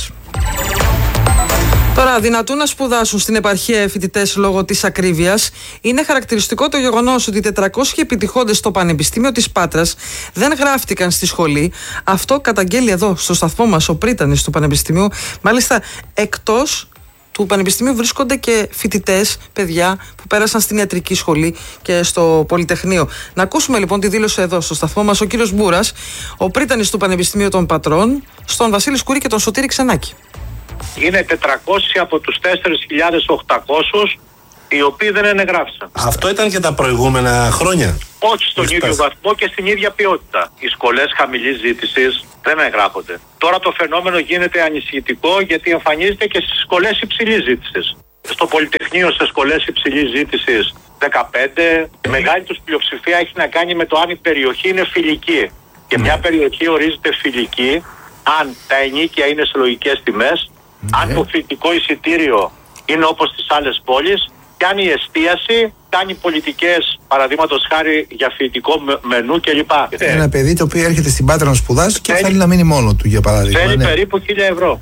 Τώρα, δυνατούν να σπουδάσουν στην επαρχία φοιτητές λόγω της ακρίβειας. Είναι χαρακτηριστικό το γεγονός ότι τετρακόσιοι επιτυχώντες στο Πανεπιστήμιο της Πάτρας δεν γράφτηκαν στη σχολή. Αυτό καταγγέλει εδώ στο σταθμό μας ο πρίτανης του Πανεπιστημίου. Μάλιστα, εκτός του Πανεπιστημίου βρίσκονται και φοιτητές, παιδιά που πέρασαν στην ιατρική σχολή και στο Πολυτεχνείο. Να ακούσουμε λοιπόν τη δήλωση εδώ στο σταθμό μας ο κύριος Μπούρας, ο πρίτανης του Πανεπιστημίου των Πατρών, στον Βασίλη Σκουρή και τον Σωτήρη Ξενάκη. Είναι τετρακόσιοι από τους τέσσερις χιλιάδες οκτακόσιους οι οποίοι δεν ενεγράφησαν. Αυτό ήταν και τα προηγούμενα χρόνια. Όχι στον ίδιο φτάσει. βαθμό και στην ίδια ποιότητα. Οι σχολές χαμηλής ζήτησης δεν εγγράφονται. Τώρα το φαινόμενο γίνεται ανησυχητικό γιατί εμφανίζεται και στις σχολές υψηλής ζήτησης. Στο Πολυτεχνείο, σε σχολές υψηλής ζήτησης δεκαπέντε. Η μεγάλη τους πλειοψηφία έχει να κάνει με το αν η περιοχή είναι φιλική. Και μια περιοχή ορίζεται φιλική αν τα ενοίκια είναι σε λογικές τιμές, αν το φοιτητικό εισιτήριο είναι όπως στις άλλες πόλεις, και αν η εστίαση κάνει πολιτικές, παραδείγματος χάρη για φοιτητικό μενού κλπ. Ένα παιδί το οποίο έρχεται στην Πάτρα να σπουδάσει και θέλει, θέλει να μείνει μόνο του, για παράδειγμα. Θέλει ναι. περίπου χίλια ευρώ.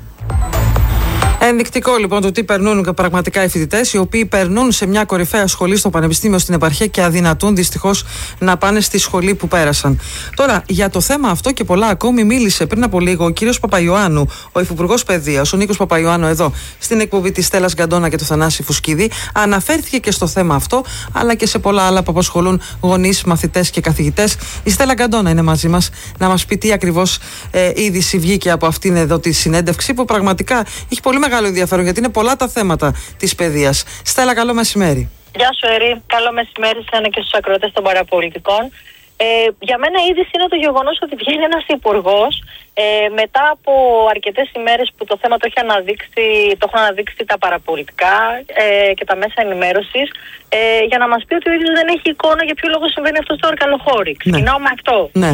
Ενδεικτικό λοιπόν το τι περνούν πραγματικά οι φοιτητές, οι οποίοι περνούν σε μια κορυφαία σχολή στο Πανεπιστήμιο στην επαρχία και αδυνατούν δυστυχώς να πάνε στη σχολή που πέρασαν. Τώρα, για το θέμα αυτό και πολλά ακόμη μίλησε πριν από λίγο ο κύριος Παπαϊωάννου, ο Υφυπουργός Παιδείας, ο Νίκος Παπαϊωάννου, εδώ στην εκπομπή της Στέλλας Γκαντώνα και του Θανάση Φουσκίδη. Αναφέρθηκε και στο θέμα αυτό, αλλά και σε πολλά άλλα που απασχολούν γονείς, μαθητές και καθηγητές. Η Στέλλα Γκαντώνα είναι μαζί μας να μας πει τι ακριβώς ε, είδηση βγήκε από αυτήν εδώ τη συνέντευξη, που πραγματικά έχει πολύ μεγάλο ενδιαφέρον, γιατί είναι πολλά τα θέματα της παιδείας. Στέλλα, καλό μεσημέρι. Γεια σου, Ερή. Καλό μεσημέρι σε ένα και στους ακροατές των παραπολιτικών. Ε, για μένα η είδηση είναι το γεγονός ότι βγαίνει ένας υπουργός ε, μετά από αρκετές ημέρες που το θέμα το, έχει αναδείξει, το έχουν αναδείξει τα παραπολιτικά ε, και τα μέσα ενημέρωσης, ε, για να μας πει ότι ο ίδιος δεν έχει εικόνα για ποιο λόγο συμβαίνει αυτό στο οργανοχώρι. Ξεκινάω με αυτό. Ναι.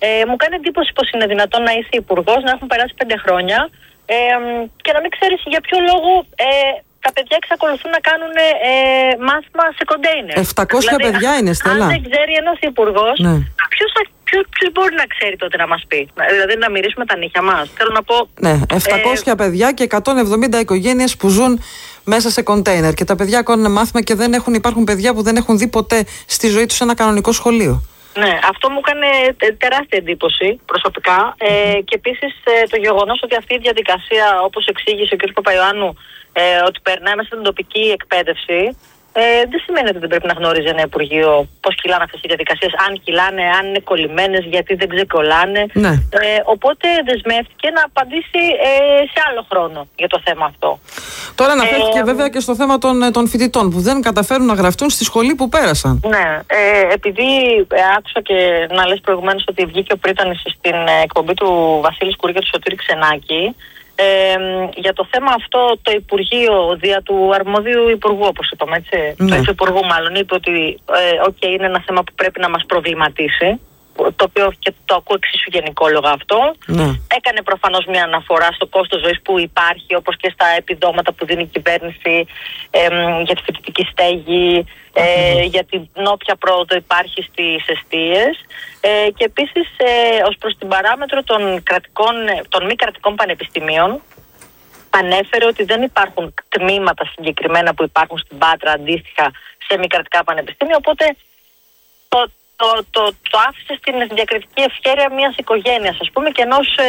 Ε, μου κάνει εντύπωση πως είναι δυνατόν να είσαι υπουργός, να έχουν περάσει πέντε χρόνια ε, και να μην ξέρεις για ποιο λόγο ε, τα παιδιά εξακολουθούν να κάνουν ε, μάθημα σε κοντέινερ. επτακόσια δηλαδή, παιδιά είναι, Στέλλα. Αν δεν ξέρει ένας υπουργός, ναι. ποιος, ποιος, ποιος μπορεί να ξέρει τότε να μας πει? Δηλαδή να μυρίσουμε τα νύχια μας. Θέλω να πω... Ναι, επτακόσια ε, παιδιά και εκατόν εβδομήντα οικογένειες που ζουν μέσα σε κοντέινερ. Και τα παιδιά κάνουν μάθημα και δεν έχουν, υπάρχουν παιδιά που δεν έχουν δει ποτέ στη ζωή τους ένα κανονικό σχολείο. Ναι, αυτό μου έκανε τεράστια εντύπωση προσωπικά ε, και επίσης ε, το γεγονός ότι αυτή η διαδικασία, όπως εξήγησε ο κ. Παπαϊωάννου, ε, ότι περνάει μέσα στην τοπική εκπαίδευση, ε, δεν σημαίνει ότι δεν πρέπει να γνωρίζει ένα Υπουργείο πώς κυλάνε αυτές οι διαδικασίες, αν κυλάνε, αν είναι κολλημένες, γιατί δεν ξεκολλάνε. Ναι. Ε, οπότε δεσμεύτηκε να απαντήσει ε, σε άλλο χρόνο για το θέμα αυτό. Τώρα αναφέρθηκε ε, βέβαια και στο θέμα των, των φοιτητών που δεν καταφέρουν να γραφτούν στη σχολή που πέρασαν. Ναι, ε, επειδή ε, άκουσα και να λες προηγουμένως ότι βγήκε ο Πρίτανης στην ε, εκπομπή του Βασίλη Σκουρή και του Σωτήρη Ξενάκη, Ε, για το θέμα αυτό το Υπουργείο δια του αρμοδίου Υπουργού, όπως είπαμε, έτσι, ναι. του Υπουργού μάλλον, είπε ότι ε, okay, είναι ένα θέμα που πρέπει να μας προβληματίσει, το οποίο και το ακούω εξίσου γενικόλογα αυτό. Ναι. Έκανε προφανώς μια αναφορά στο κόστος ζωής που υπάρχει, όπως και στα επιδόματα που δίνει η κυβέρνηση ε, για τη φοιτητική στέγη, ε, mm-hmm. για την όποια πρόοδο υπάρχει στις εστίες. Ε, και επίσης ε, ως προς την παράμετρο των, κρατικών, των μη κρατικών πανεπιστημίων, ανέφερε ότι δεν υπάρχουν τμήματα συγκεκριμένα που υπάρχουν στην Πάτρα αντίστοιχα σε μη κρατικά πανεπιστήμια, οπότε το, το, το, το άφησε στην διακριτική ευχέρεια μιας οικογένειας, ας πούμε, και ενός, ε,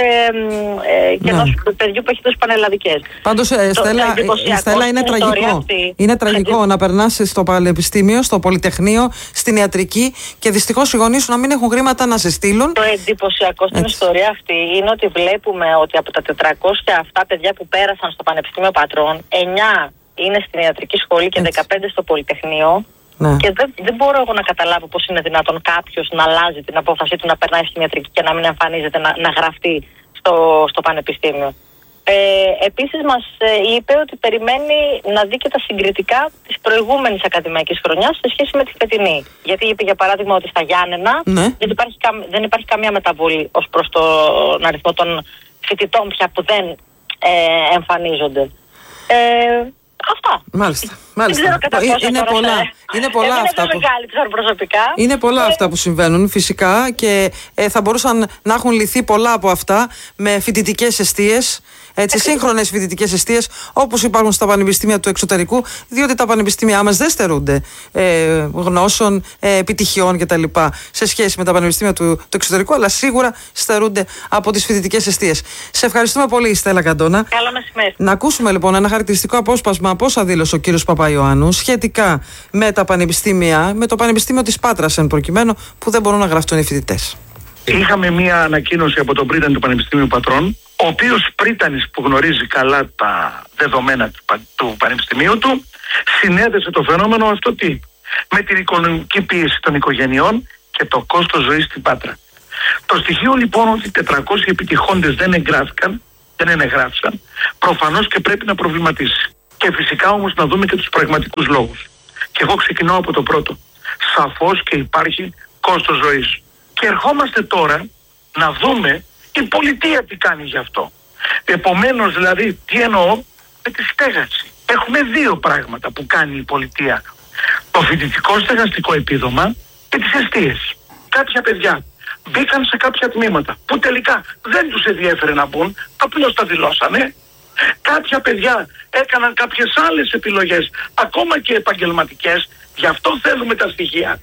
ε, και ενός ναι. παιδιού που έχει δώσει πανελλαδικές. Πάντως, ε, Στέλλα, ε, Στέλλα, είναι τραγικό. Αυτή, είναι τραγικό ε, να περνάς στο πανεπιστήμιο, στο πολυτεχνείο, στην ιατρική και δυστυχώς οι γονείς σου να μην έχουν χρήματα να σε στείλουν. Το εντυπωσιακό στην Έτσι. ιστορία αυτή είναι ότι βλέπουμε ότι από τα τετρακόσια αυτά παιδιά που πέρασαν στο Πανεπιστήμιο Πατρών, εννιά είναι στην ιατρική σχολή και Έτσι. δεκαπέντε στο πολυτεχνείο. Ναι. Και δεν, δεν μπορώ εγώ να καταλάβω πώς είναι δυνατόν κάποιος να αλλάζει την απόφασή του να περνάει στην ιατρική και να μην εμφανίζεται να, να γραφτεί στο, στο πανεπιστήμιο. Ε, επίσης μας ε, είπε ότι περιμένει να δει και τα συγκριτικά της προηγούμενης ακαδημαϊκής χρονιάς σε σχέση με τη φετινή. Γιατί είπε για παράδειγμα ότι στα Γιάννενα ναι. δεν, υπάρχει, δεν υπάρχει καμία μεταβολή ως προς τον αριθμό των φοιτητών πια που δεν ε, εμφανίζονται. Ε, Αυτά. Μάλιστα. Μάλιστα. Δεν ξέρω κατά πόσο είναι, τώρα πολλά, θα... είναι πολλά είναι αυτά που... μεγάλη, προσωπικά. Είναι πολλά ε... αυτά που συμβαίνουν φυσικά και ε, θα μπορούσαν να έχουν λυθεί πολλά από αυτά με φοιτητικές εστίες, έτσι, σύγχρονες φοιτητικές εστίες όπως υπάρχουν στα πανεπιστήμια του εξωτερικού, διότι τα πανεπιστήμια μας δεν στερούνται ε, γνώσεων, ε, επιτυχιών κτλ. Σε σχέση με τα πανεπιστήμια του, του εξωτερικού, αλλά σίγουρα στερούνται από τις φοιτητικές εστίες. Σε ευχαριστούμε πολύ, Στέλλα Καντώνα. Καλό μεσημέρι. Να ακούσουμε λοιπόν ένα χαρακτηριστικό απόσπασμα πώς δήλωσε ο κύριος Παπαϊωάννου σχετικά με τα πανεπιστήμια, με το Πανεπιστήμιο της Πάτρας εν προκειμένου, που δεν μπορούν να γραφτούν οι φοιτητές. Είχαμε μία ανακοίνωση από τον Πρίτανη του Πανεπιστήμιου Πατρών, ο οποίος Πρίτανης που γνωρίζει καλά τα δεδομένα του Πανεπιστημίου του, συνέδεσε το φαινόμενο αυτό τι, με την οικονομική πίεση των οικογενειών και το κόστος ζωής στην Πάτρα. Το στοιχείο λοιπόν ότι τετρακόσιοι επιτυχώντες δεν εγγράφηκαν, δεν ενεγράφησαν, προφανώς και πρέπει να προβληματίσει. Και φυσικά όμως να δούμε και τους πραγματικούς λόγους. Και εγώ ξεκινάω από το πρώτο. Σαφώς και υπάρχει κόστος ζωής. Και ερχόμαστε τώρα να δούμε η πολιτεία τι κάνει γι' αυτό. Επομένως δηλαδή τι εννοώ, με τη στέγαση. Έχουμε δύο πράγματα που κάνει η πολιτεία. Το φοιτητικό στεγαστικό επίδομα και τις εστίες. Κάποια παιδιά μπήκαν σε κάποια τμήματα που τελικά δεν τους ενδιέφερε να μπουν, απλώς τα δηλώσανε. Κάποια παιδιά έκαναν κάποιες άλλες επιλογές, ακόμα και επαγγελματικές, γι' αυτό θέλουμε τα στοιχεία.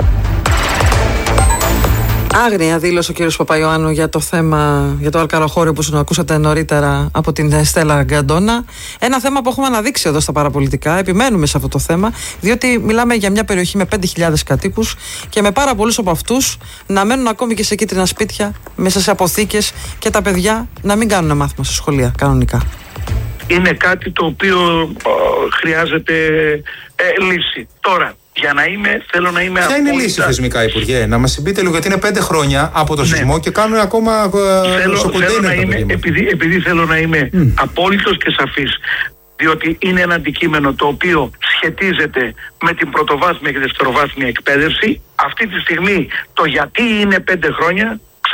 Άγρια δήλωσε ο κύριος Παπαϊωάννου για το θέμα, για το αλκαροχώριο που σου ακούσατε νωρίτερα από την Στέλλα Γκαντώνα. Ένα θέμα που έχουμε αναδείξει εδώ στα παραπολιτικά. Επιμένουμε σε αυτό το θέμα, διότι μιλάμε για μια περιοχή με πέντε χιλιάδες κατοίκους και με πάρα πολλούς από αυτούς να μένουν ακόμη και σε κίτρινα σπίτια, μέσα σε αποθήκες και τα παιδιά να μην κάνουν μάθημα σε σχολεία κανονικά. Είναι κάτι το οποίο ε, χρειάζεται ε, λύση. Τώρα, για να είμαι, θέλω να είμαι. Ποια είναι η λύση θεσμικά, Υπουργέ, να μας συμπείτε λίγο, γιατί είναι πέντε χρόνια από το ναι. σεισμό και κάνουν ακόμα θέλω, στο θέλω να είμαι, παιδί επειδή, επειδή θέλω να είμαι mm. απόλυτος και σαφής, διότι είναι ένα αντικείμενο το οποίο σχετίζεται με την πρωτοβάθμια και δευτεροβάθμια εκπαίδευση. Αυτή τη στιγμή το γιατί είναι πέντε χρόνια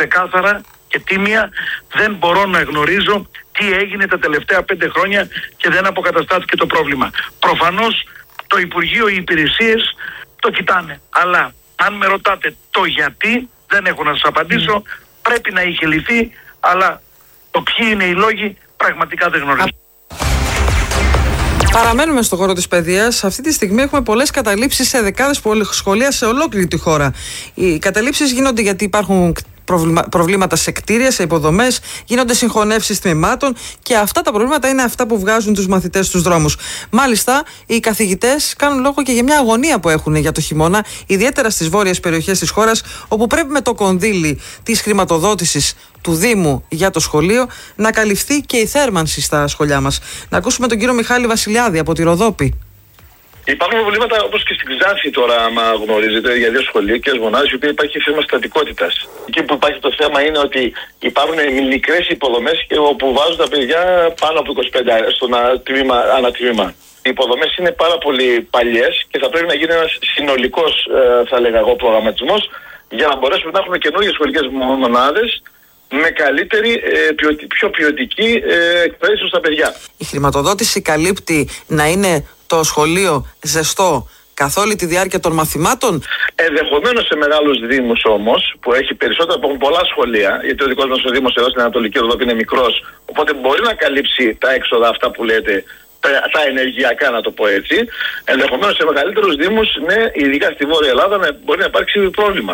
ξεκάθαρα και τίμια, δεν μπορώ να γνωρίζω τι έγινε τα τελευταία πέντε χρόνια και δεν αποκαταστάθηκε το πρόβλημα. Προφανώς το Υπουργείο, οι υπηρεσίες το κοιτάνε. Αλλά αν με ρωτάτε το γιατί, δεν έχω να σας απαντήσω. Mm. Πρέπει να είχε λυθεί, αλλά το ποιοι είναι οι λόγοι πραγματικά δεν γνωρίζω. Παραμένουμε στον χώρο της παιδείας. Αυτή τη στιγμή έχουμε πολλές καταλήψεις σε δεκάδες σχολεία σε ολόκληρη τη χώρα. Οι καταλήψεις γίνονται γιατί υπάρχουν προβλήματα σε κτίρια, σε υποδομές, γίνονται συγχωνεύσεις τμήματων και αυτά τα προβλήματα είναι αυτά που βγάζουν τους μαθητές στους δρόμους. Μάλιστα, οι καθηγητές κάνουν λόγο και για μια αγωνία που έχουν για το χειμώνα, ιδιαίτερα στις βόρειες περιοχές της χώρας, όπου πρέπει με το κονδύλι της χρηματοδότησης του Δήμου για το σχολείο να καλυφθεί και η θέρμανση στα σχολιά μας. Να ακούσουμε τον κύριο Μιχάλη Βασιλιάδη από τη Ροδόπη. Υπάρχουν προβλήματα όπως και στην Ξάνθη τώρα, άμα γνωρίζετε, για δύο σχολεία και μονάδες, οι οποίοι υπάρχει θέμα στατικότητας. Εκεί που υπάρχει το θέμα είναι ότι υπάρχουν μικρές υποδομές όπου βάζουν τα παιδιά πάνω από είκοσι πέντε στο τμήμα, ανατμήμα. Οι υποδομές είναι πάρα πολύ παλιές και θα πρέπει να γίνει ένας συνολικός, θα λέγα εγώ, προγραμματισμός για να μπορέσουμε να έχουμε καινούργιες σχολικές μονάδες με καλύτερη, πιο ποιοτική εκπαίδευση στα παιδιά. Η χρηματοδότηση καλύπτει να είναι το σχολείο ζεστό καθ' όλη τη διάρκεια των μαθημάτων. Ενδεχομένως σε μεγάλους δήμους όμως, που έχει περισσότερα από πολλά σχολεία, γιατί ο δικός μας ο Δήμος εδώ στην Ανατολική Ροδόπη είναι μικρός, οπότε μπορεί να καλύψει τα έξοδα αυτά που λέτε, τα, τα ενεργειακά, να το πω έτσι. Ενδεχομένως σε μεγαλύτερους δήμους, ναι, ειδικά στη Βόρεια Ελλάδα, μπορεί να υπάρξει πρόβλημα.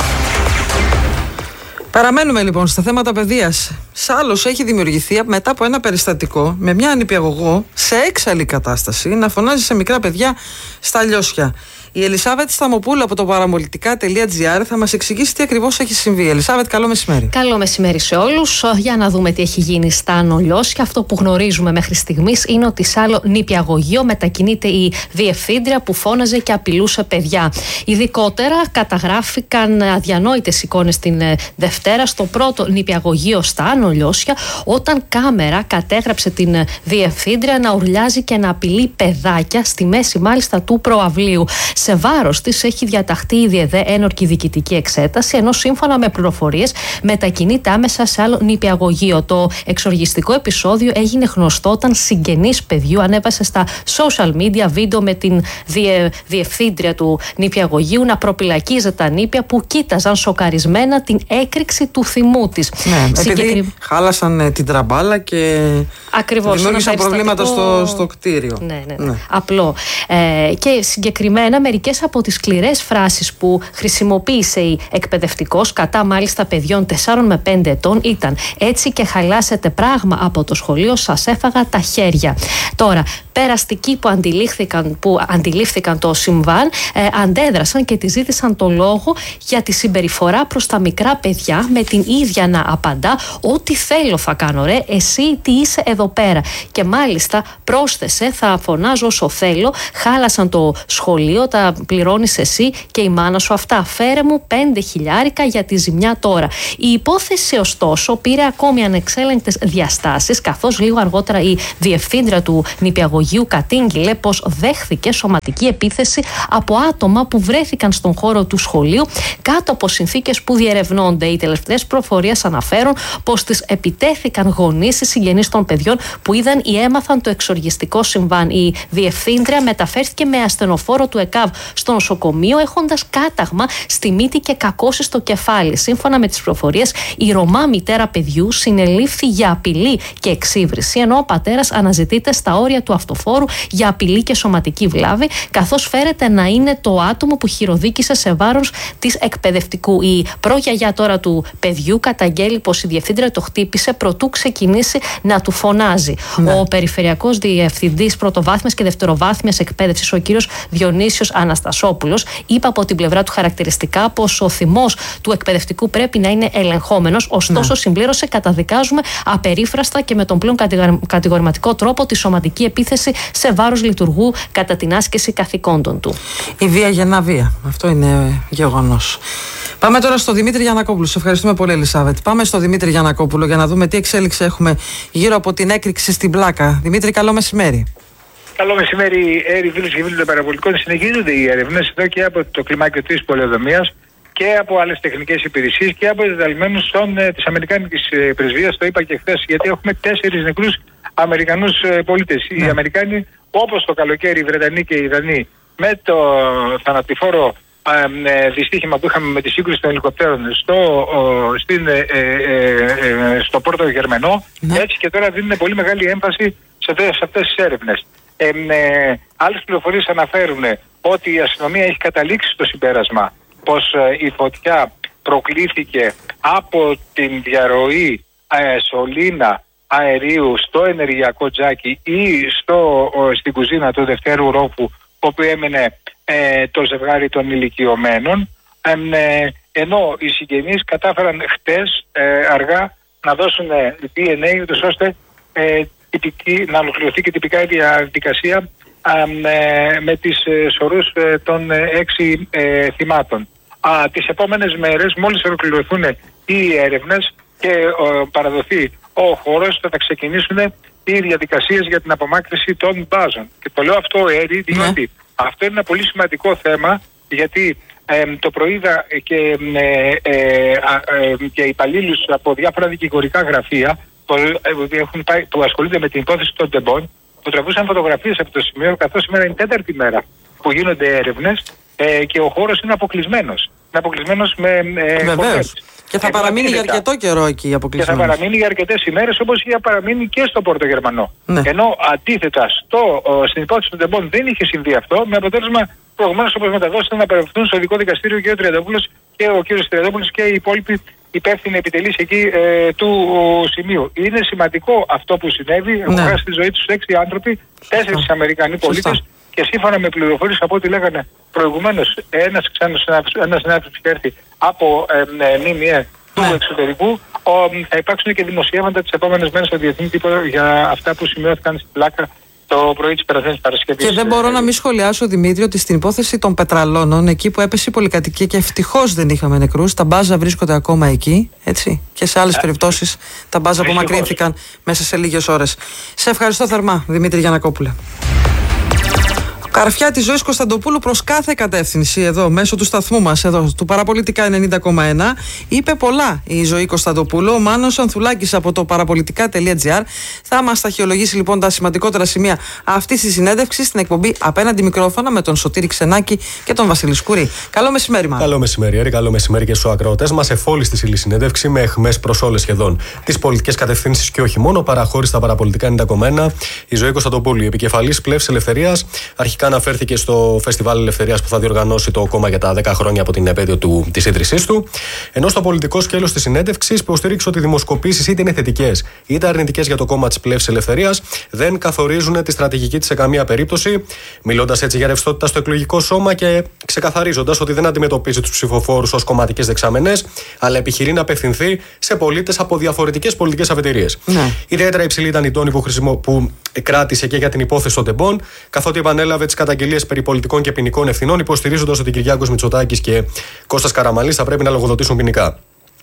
Παραμένουμε λοιπόν στα θέματα παιδείας. Σάλος έχει δημιουργηθεί μετά από ένα περιστατικό με μια νηπιαγωγό σε έξαλλη κατάσταση να φωνάζει σε μικρά παιδιά στα λιώσια. Η Ελισάβετ Σταμοπούλου από το παραμολυτικά τελεία τζι άρ θα μας εξηγήσει τι ακριβώς έχει συμβεί. Ελισάβετ, καλό μεσημέρι. Καλό μεσημέρι σε όλους. Για να δούμε τι έχει γίνει στα Άνω Λιώσια. Αυτό που γνωρίζουμε μέχρι στιγμής είναι ότι σε άλλο νηπιαγωγείο μετακινείται η διευθύντρια που φώναζε και απειλούσε παιδιά. Ειδικότερα καταγράφηκαν αδιανόητες εικόνες την Δευτέρα στο πρώτο νηπιαγωγείο στα Άνω Λιώσια, όταν κάμερα κατέγραψε την διευθύντρια να ουρλιάζει και να απειλεί παιδάκια στη μέση μάλιστα του προαυλίου. Σε βάρος της έχει διαταχθεί ήδη εδέ ένορκη διοικητική εξέταση, ενώ σύμφωνα με πληροφορίες μετακινείται άμεσα σε άλλο νηπιαγωγείο. Το εξοργιστικό επεισόδιο έγινε γνωστό όταν συγγενής παιδιού ανέβασε στα social media βίντεο με την διε, διευθύντρια του νηπιαγωγείου να προπυλακίζει τα νήπια που κοίταζαν σοκαρισμένα την έκρηξη του θυμού της. Ναι, Συγκεκρι... επειδή χάλασαν ε, την τραμπάλα και ακριβώς, δημιούργησαν προβλήματα στο, στο κτίριο. Ναι, ναι, ναι. ναι. Απλό. Ε, και συγκεκριμένα μερικές από τις σκληρές φράσεις που χρησιμοποίησε η εκπαιδευτικός κατά μάλιστα παιδιών τεσσάρων με πέντε ετών ήταν «Έτσι και χαλάσετε πράγμα από το σχολείο, σας έφαγα τα χέρια». Τώρα, περαστικοί που αντιλήφθηκαν, που αντιλήφθηκαν το συμβάν ε, αντέδρασαν και τη ζήτησαν το λόγο για τη συμπεριφορά προς τα μικρά παιδιά, με την ίδια να απαντά «Ό,τι θέλω θα κάνω ρε, εσύ τι είσαι εδώ πέρα». Και μάλιστα πρόσθεσε «Θα φωνάζω όσο θέλω, χάλασαν το σχολείο, τα πληρώνεις εσύ και η μάνα σου αυτά. Φέρε μου πέντε χιλιάρικα για τη ζημιά τώρα». Η υπόθεση ωστόσο πήρε ακόμη ανεξέλεγκτες διαστάσεις, καθώς λίγο αργότερα η διευθύντρια του νηπιαγωγείου κατήγγειλε πως δέχθηκε σωματική επίθεση από άτομα που βρέθηκαν στον χώρο του σχολείου κάτω από συνθήκες που διερευνώνται. Οι τελευταίες προφορίες αναφέρουν πως τις επιτέθηκαν γονείς ή συγγενείς των παιδιών που είδαν ή έμαθαν το εξοργιστικό συμβάν. Η διευθύντρια μεταφέρθηκε με ασθενοφόρο του ΕΚΑΒ στο νοσοκομείο, έχοντας κάταγμα στη μύτη και κακώσεις στο κεφάλι. Σύμφωνα με τις πληροφορίες, η Ρωμά μητέρα παιδιού συνελήφθη για απειλή και εξύβριση, ενώ ο πατέρας αναζητείται στα όρια του αυτοφόρου για απειλή και σωματική βλάβη, καθώς φέρεται να είναι το άτομο που χειροδίκησε σε βάρος της εκπαιδευτικού. Η προγιαγιά τώρα του παιδιού καταγγέλει πως η διευθύντρια το χτύπησε προτού ξεκινήσει να του φωνάζει. Ναι. Ο Περιφερειακός Διευθυντής Πρωτοβάθμιας και Δευτεροβάθμιας Εκπαίδευσης, ο κύριος Διονύσιος Αναστασόπουλος, είπε από την πλευρά του χαρακτηριστικά πως ο θυμός του εκπαιδευτικού πρέπει να είναι ελεγχόμενος. Ωστόσο, ναι. συμπλήρωσε, καταδικάζουμε απερίφραστα και με τον πλέον κατηγορηματικό τρόπο τη σωματική επίθεση σε βάρος λειτουργού κατά την άσκηση καθηκόντων του. Η βία γεννά βία. Αυτό είναι γεγονός. Πάμε τώρα στο Δημήτρη Γιαννακόπουλο. Σε ευχαριστούμε πολύ, Ελισάβετ. Πάμε στο Δημήτρη Γιαννακόπουλο για να δούμε τι εξέλιξη έχουμε γύρω από την έκρηξη στην Πλάκα. Δημήτρη, καλό μεσημέρι. Καλό μεσημέρι, Έρη, φίλοι και φίλοι των παραπολιτικών. Συνεχίζονται οι ερευνές εδώ και από το κλιμάκιο της πολεοδομίας και από άλλες τεχνικές υπηρεσίες και από διδαλμένους ε, της Αμερικάνικης ε, πρεσβείας, το είπα και χθες, γιατί έχουμε τέσσερις νεκρούς Αμερικανούς ε, πολίτες. Ναι. Οι Αμερικάνοι, όπως το καλοκαίρι οι Βρετανοί και οι Δανείοι, με το θανατηφόρο ε, ε, δυστύχημα που είχαμε με τη σύγκρουση των ελικοπτέρων στο, ο, στην, ε, ε, ε, στο Πόρτο Γερμανό, ναι. έτσι και τώρα δίνουν πολύ μεγάλη έμφαση σε, σε αυτές τις έρευνες. Ε, ε, άλλες πληροφορίες αναφέρουν ότι η αστυνομία έχει καταλήξει στο συμπέρασμα πως ε, η φωτιά προκλήθηκε από την διαρροή ε, σωλήνα αερίου στο ενεργειακό τζάκι ή στο, ο, στην κουζίνα του δευτέρου ρόφου, όπου έμενε ε, το ζευγάρι των ηλικιωμένων, ε, ε, ενώ οι συγγενείς κατάφεραν χτες ε, αργά να δώσουν ντι εν έι ούτως ώστε ε, τυπική, να ολοκληρωθεί και τυπικά η διαδικασία ε, με τις ε, σωρούς ε, των ε, έξι ε, θυμάτων. Α, τις επόμενες μέρες, μόλις ολοκληρωθούν οι έρευνες και ε, παραδοθεί ο χώρος, θα ξεκινήσουν οι διαδικασίες για την απομάκρυνση των μπάζων. Και το λέω αυτό, Έρη, διότι ναι. αυτό είναι ένα πολύ σημαντικό θέμα, γιατί ε, το προείδα και, ε, ε, ε, και υπαλλήλους από διάφορα δικηγορικά γραφεία που, ε, έχουν πάει, που ασχολούνται με την υπόθεση των τεμπών, που τραβούσαν φωτογραφίες από το σημείο, καθώς σήμερα είναι η τέταρτη μέρα που γίνονται έρευνες ε, και ο χώρος είναι αποκλεισμένος. Είναι αποκλεισμένος με ε, βεβαίως. Και θα ε, παραμείνει για αρκετό καιρό εκεί αποκλεισμένος. Και θα παραμείνει για αρκετές ημέρες, όπως είχε παραμείνει και στο Πόρτο Γερμανό. Ναι. Ενώ αντίθετα στο, ο, στην υπόθεση των τεμπών δεν είχε συμβεί αυτό, με αποτέλεσμα προηγουμένως, όπως μεταδώσατε, να παρευθούν στο ειδικό δικαστήριο και ο Τριανταφύλλος και ο κύριος Τριανταφύλλος και οι υπόλοιποι υπεύθυνοι επιτελείς εκεί ε, του ο, σημείου. Είναι σημαντικό αυτό που συνέβη. Ναι. Έχουν χάσει τη ζωή τους έξι άνθρωποι, τέσσερις Αμερικανοί πολίτες. Και σύμφωνα με πληροφορίες από ό,τι λέγανε προηγουμένως, ένας ξένος ένας συνάδελφος που έρθει από ε, ε, ΜΜΕ του ναι. εξωτερικού, ο, θα υπάρξουν και δημοσιεύματα τις επόμενες μέρες στο διεθνή τύπο για αυτά που σημειώθηκαν στην πλάκα το πρωί της περασμένης Παρασκευής. Και δεν μπορώ να μην σχολιάσω, Δημήτρη, ότι στην υπόθεση των πετραλώνων, εκεί που έπεσε η πολυκατοικία και ευτυχώς δεν είχαμε νεκρούς, τα μπάζα βρίσκονται ακόμα εκεί, έτσι. Και σε άλλες περιπτώσεις τα μπάζα απομακρύνθηκαν μέσα σε λίγες ώρες. Σε ευχαριστώ θερμά, Δημήτρη Γιαννακόπουλε. Καρφιά της Ζωής Κωνσταντοπούλου προς κάθε κατεύθυνση εδώ, μέσω του σταθμού μας, εδώ, του Παραπολιτικά ενενήντα κόμμα ένα. Είπε πολλά η Ζωή Κωνσταντοπούλου. Ο Μάνος Ανθουλάκης από το παραπολιτικά τελεία τζι άρ θα μας ταχυολογήσει λοιπόν τα σημαντικότερα σημεία αυτής της συνέντευξης στην εκπομπή Απέναντι Μικρόφωνα με τον Σωτήρη Ξενάκη και τον Βασίλη Σκουρή. Καλό μεσημέρι, Μάνο. Καλό μεσημέρι, Έρη. Καλό μεσημέρι και στους ακροατές μας. Εφόλης της ύλης συνέντευξη με αιχμές προς όλες σχεδόν τις πολιτικές κατευθύνσεις και όχι μόνο. Παραχώρησε στα Παραπολιτικά ενενήντα κόμμα ένα η Ζωή Κωνσταντοπούλου, η επικεφαλής πλεύσης ελευθερίας. Αρχικά αναφέρθηκε στο Φεστιβάλ Ελευθερίας που θα διοργανώσει το κόμμα για τα δέκα χρόνια από την επέτειο του, της ίδρυσής του. Ενώ στο πολιτικό σκέλος της συνέντευξης υποστήριξε ότι οι δημοσκοπήσεις είτε είναι θετικές είτε αρνητικές για το κόμμα της πλεύσης ελευθερίας δεν καθορίζουν τη στρατηγική της σε καμία περίπτωση, μιλώντας έτσι για ρευστότητα στο εκλογικό σώμα και ξεκαθαρίζοντας ότι δεν αντιμετωπίζει τους ψηφοφόρους ως κομματικές δεξαμενές, αλλά επιχειρεί να απευθυνθεί σε πολίτες από διαφορετικές πολιτικές αφετηρίες. Ναι. Ιδιαίτερα υψηλή ήταν η τόνη που, χρησιμο... που κράτησε και για την υπόθεση των τεμπών, καθότι επανέλαβε τις καταγγελίες περί πολιτικών και ποινικών ευθυνών, υποστηρίζοντας ότι Κυριάκος Μητσοτάκης και Κώστας Καραμανλής θα πρέπει να λογοδοτήσουν ποινικά.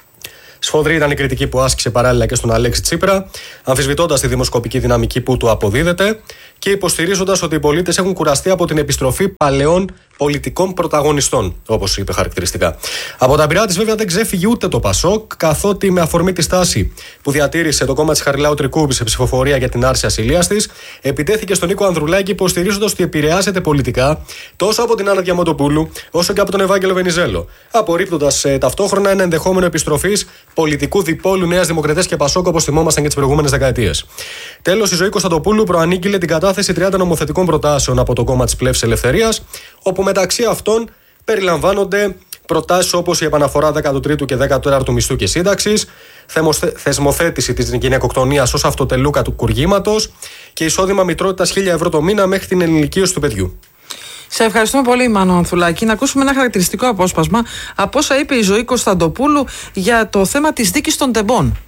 Σφοδρή ήταν η κριτική που άσκησε παράλληλα και στον Αλέξη Τσίπρα, αμφισβητώντας τη δημοσκοπική δυναμική που του αποδίδεται και υποστηρίζοντας ότι οι πολίτες έχουν κουραστεί από την επιστροφή παλαιών πολιτικών πρωταγωνιστών, όπως είπε χαρακτηριστικά. Από τα πειρά της, βέβαια, δεν ξέφυγε ούτε το Πασόκ, καθότι με αφορμή τη στάση που διατήρησε το κόμμα της Χαριλάου Τρικούπη σε ψηφοφορία για την άρση ασυλίας της, επιτέθηκε στον Νίκο Ανδρουλάκη, υποστηρίζοντας ότι επηρεάζεται πολιτικά τόσο από την Άννα Διαμαντοπούλου όσο και από τον Ευάγγελο Βενιζέλο, απορρίπτοντας ε, ταυτόχρονα ένα ενδεχόμενο επιστροφής πολιτικού διπόλου Νέας Δημοκρατίας και Πασόκ, όπως θυμόμασταν και τις προηγούμενες δεκαετίες. Τέλος, η Ζωή Κωνσταντοπούλου προανήγγειλε την κατάθεση τριάντα νομοθετικών προτάσεων από το κόμμα της πλεύσης ελευθερίας, όπου μεταξύ αυτών περιλαμβάνονται προτάσεις όπως η επαναφορά δέκατου τρίτου και δέκατου τέταρτου μισθού και σύνταξης, θεσμοθέτηση της γυναικοκτονίας ως αυτοτελούκα του κουργήματος και εισόδημα μητρότητας χίλια ευρώ το μήνα μέχρι την ενηλικίωση του παιδιού. Σε ευχαριστούμε πολύ, Μάνο Ανθουλάκη. Να ακούσουμε ένα χαρακτηριστικό απόσπασμα από όσα είπε η Ζωή Κωνσταντοπούλου για το θέμα της δίκης των τεμπών.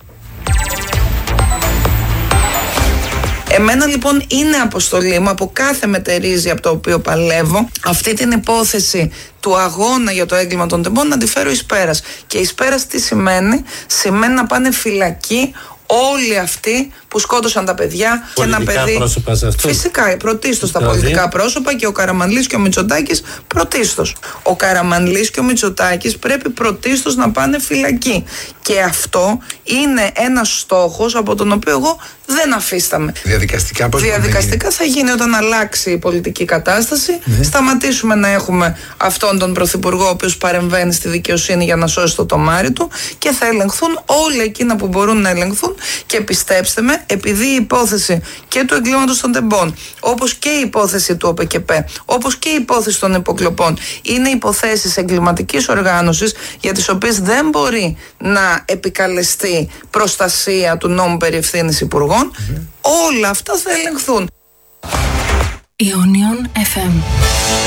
Εμένα λοιπόν είναι αποστολή μου από κάθε μετερίζει από το οποίο παλεύω αυτή την υπόθεση του αγώνα για το έγκλημα των τεμπών να τη φέρω εις πέρας. Και εις πέρας τι σημαίνει? Σημαίνει να πάνε φυλακή όλοι αυτοί που σκότωσαν τα παιδιά και ένα παιδί. Πρόσωπα σε αυτό. Φυσικά, πρωτίστως τα δηλαδή... πολιτικά πρόσωπα και ο Καραμανλής και ο Μητσοτάκης πρωτίστως. Ο Καραμανλής και ο Μητσοτάκης πρέπει πρωτίστως να πάνε φυλακή. Και αυτό είναι ένας στόχος από τον οποίο εγώ δεν αφίσταμαι. Διαδικαστικά πώς Διαδικαστικά θα γίνει όταν αλλάξει η πολιτική κατάσταση. Ναι. Σταματήσουμε να έχουμε αυτόν τον πρωθυπουργό ο οποίος παρεμβαίνει στη δικαιοσύνη για να σώσει το τομάρι του και θα ελεγχθούν όλα εκείνα που μπορούν να ελεγχθούν. Και πιστέψτε με, επειδή η υπόθεση και του εγκλήματος των τεμπών, όπως και η υπόθεση του ΟΠΕΚΕΠ, όπως και η υπόθεση των υποκλοπών, είναι υποθέσεις εγκληματικής οργάνωσης για τις οποίες δεν μπορεί να επικαλεστεί προστασία του νόμου περί ευθύνης υπουργών, mm-hmm. όλα αυτά θα ελεγχθούν. Ionion εφ εμ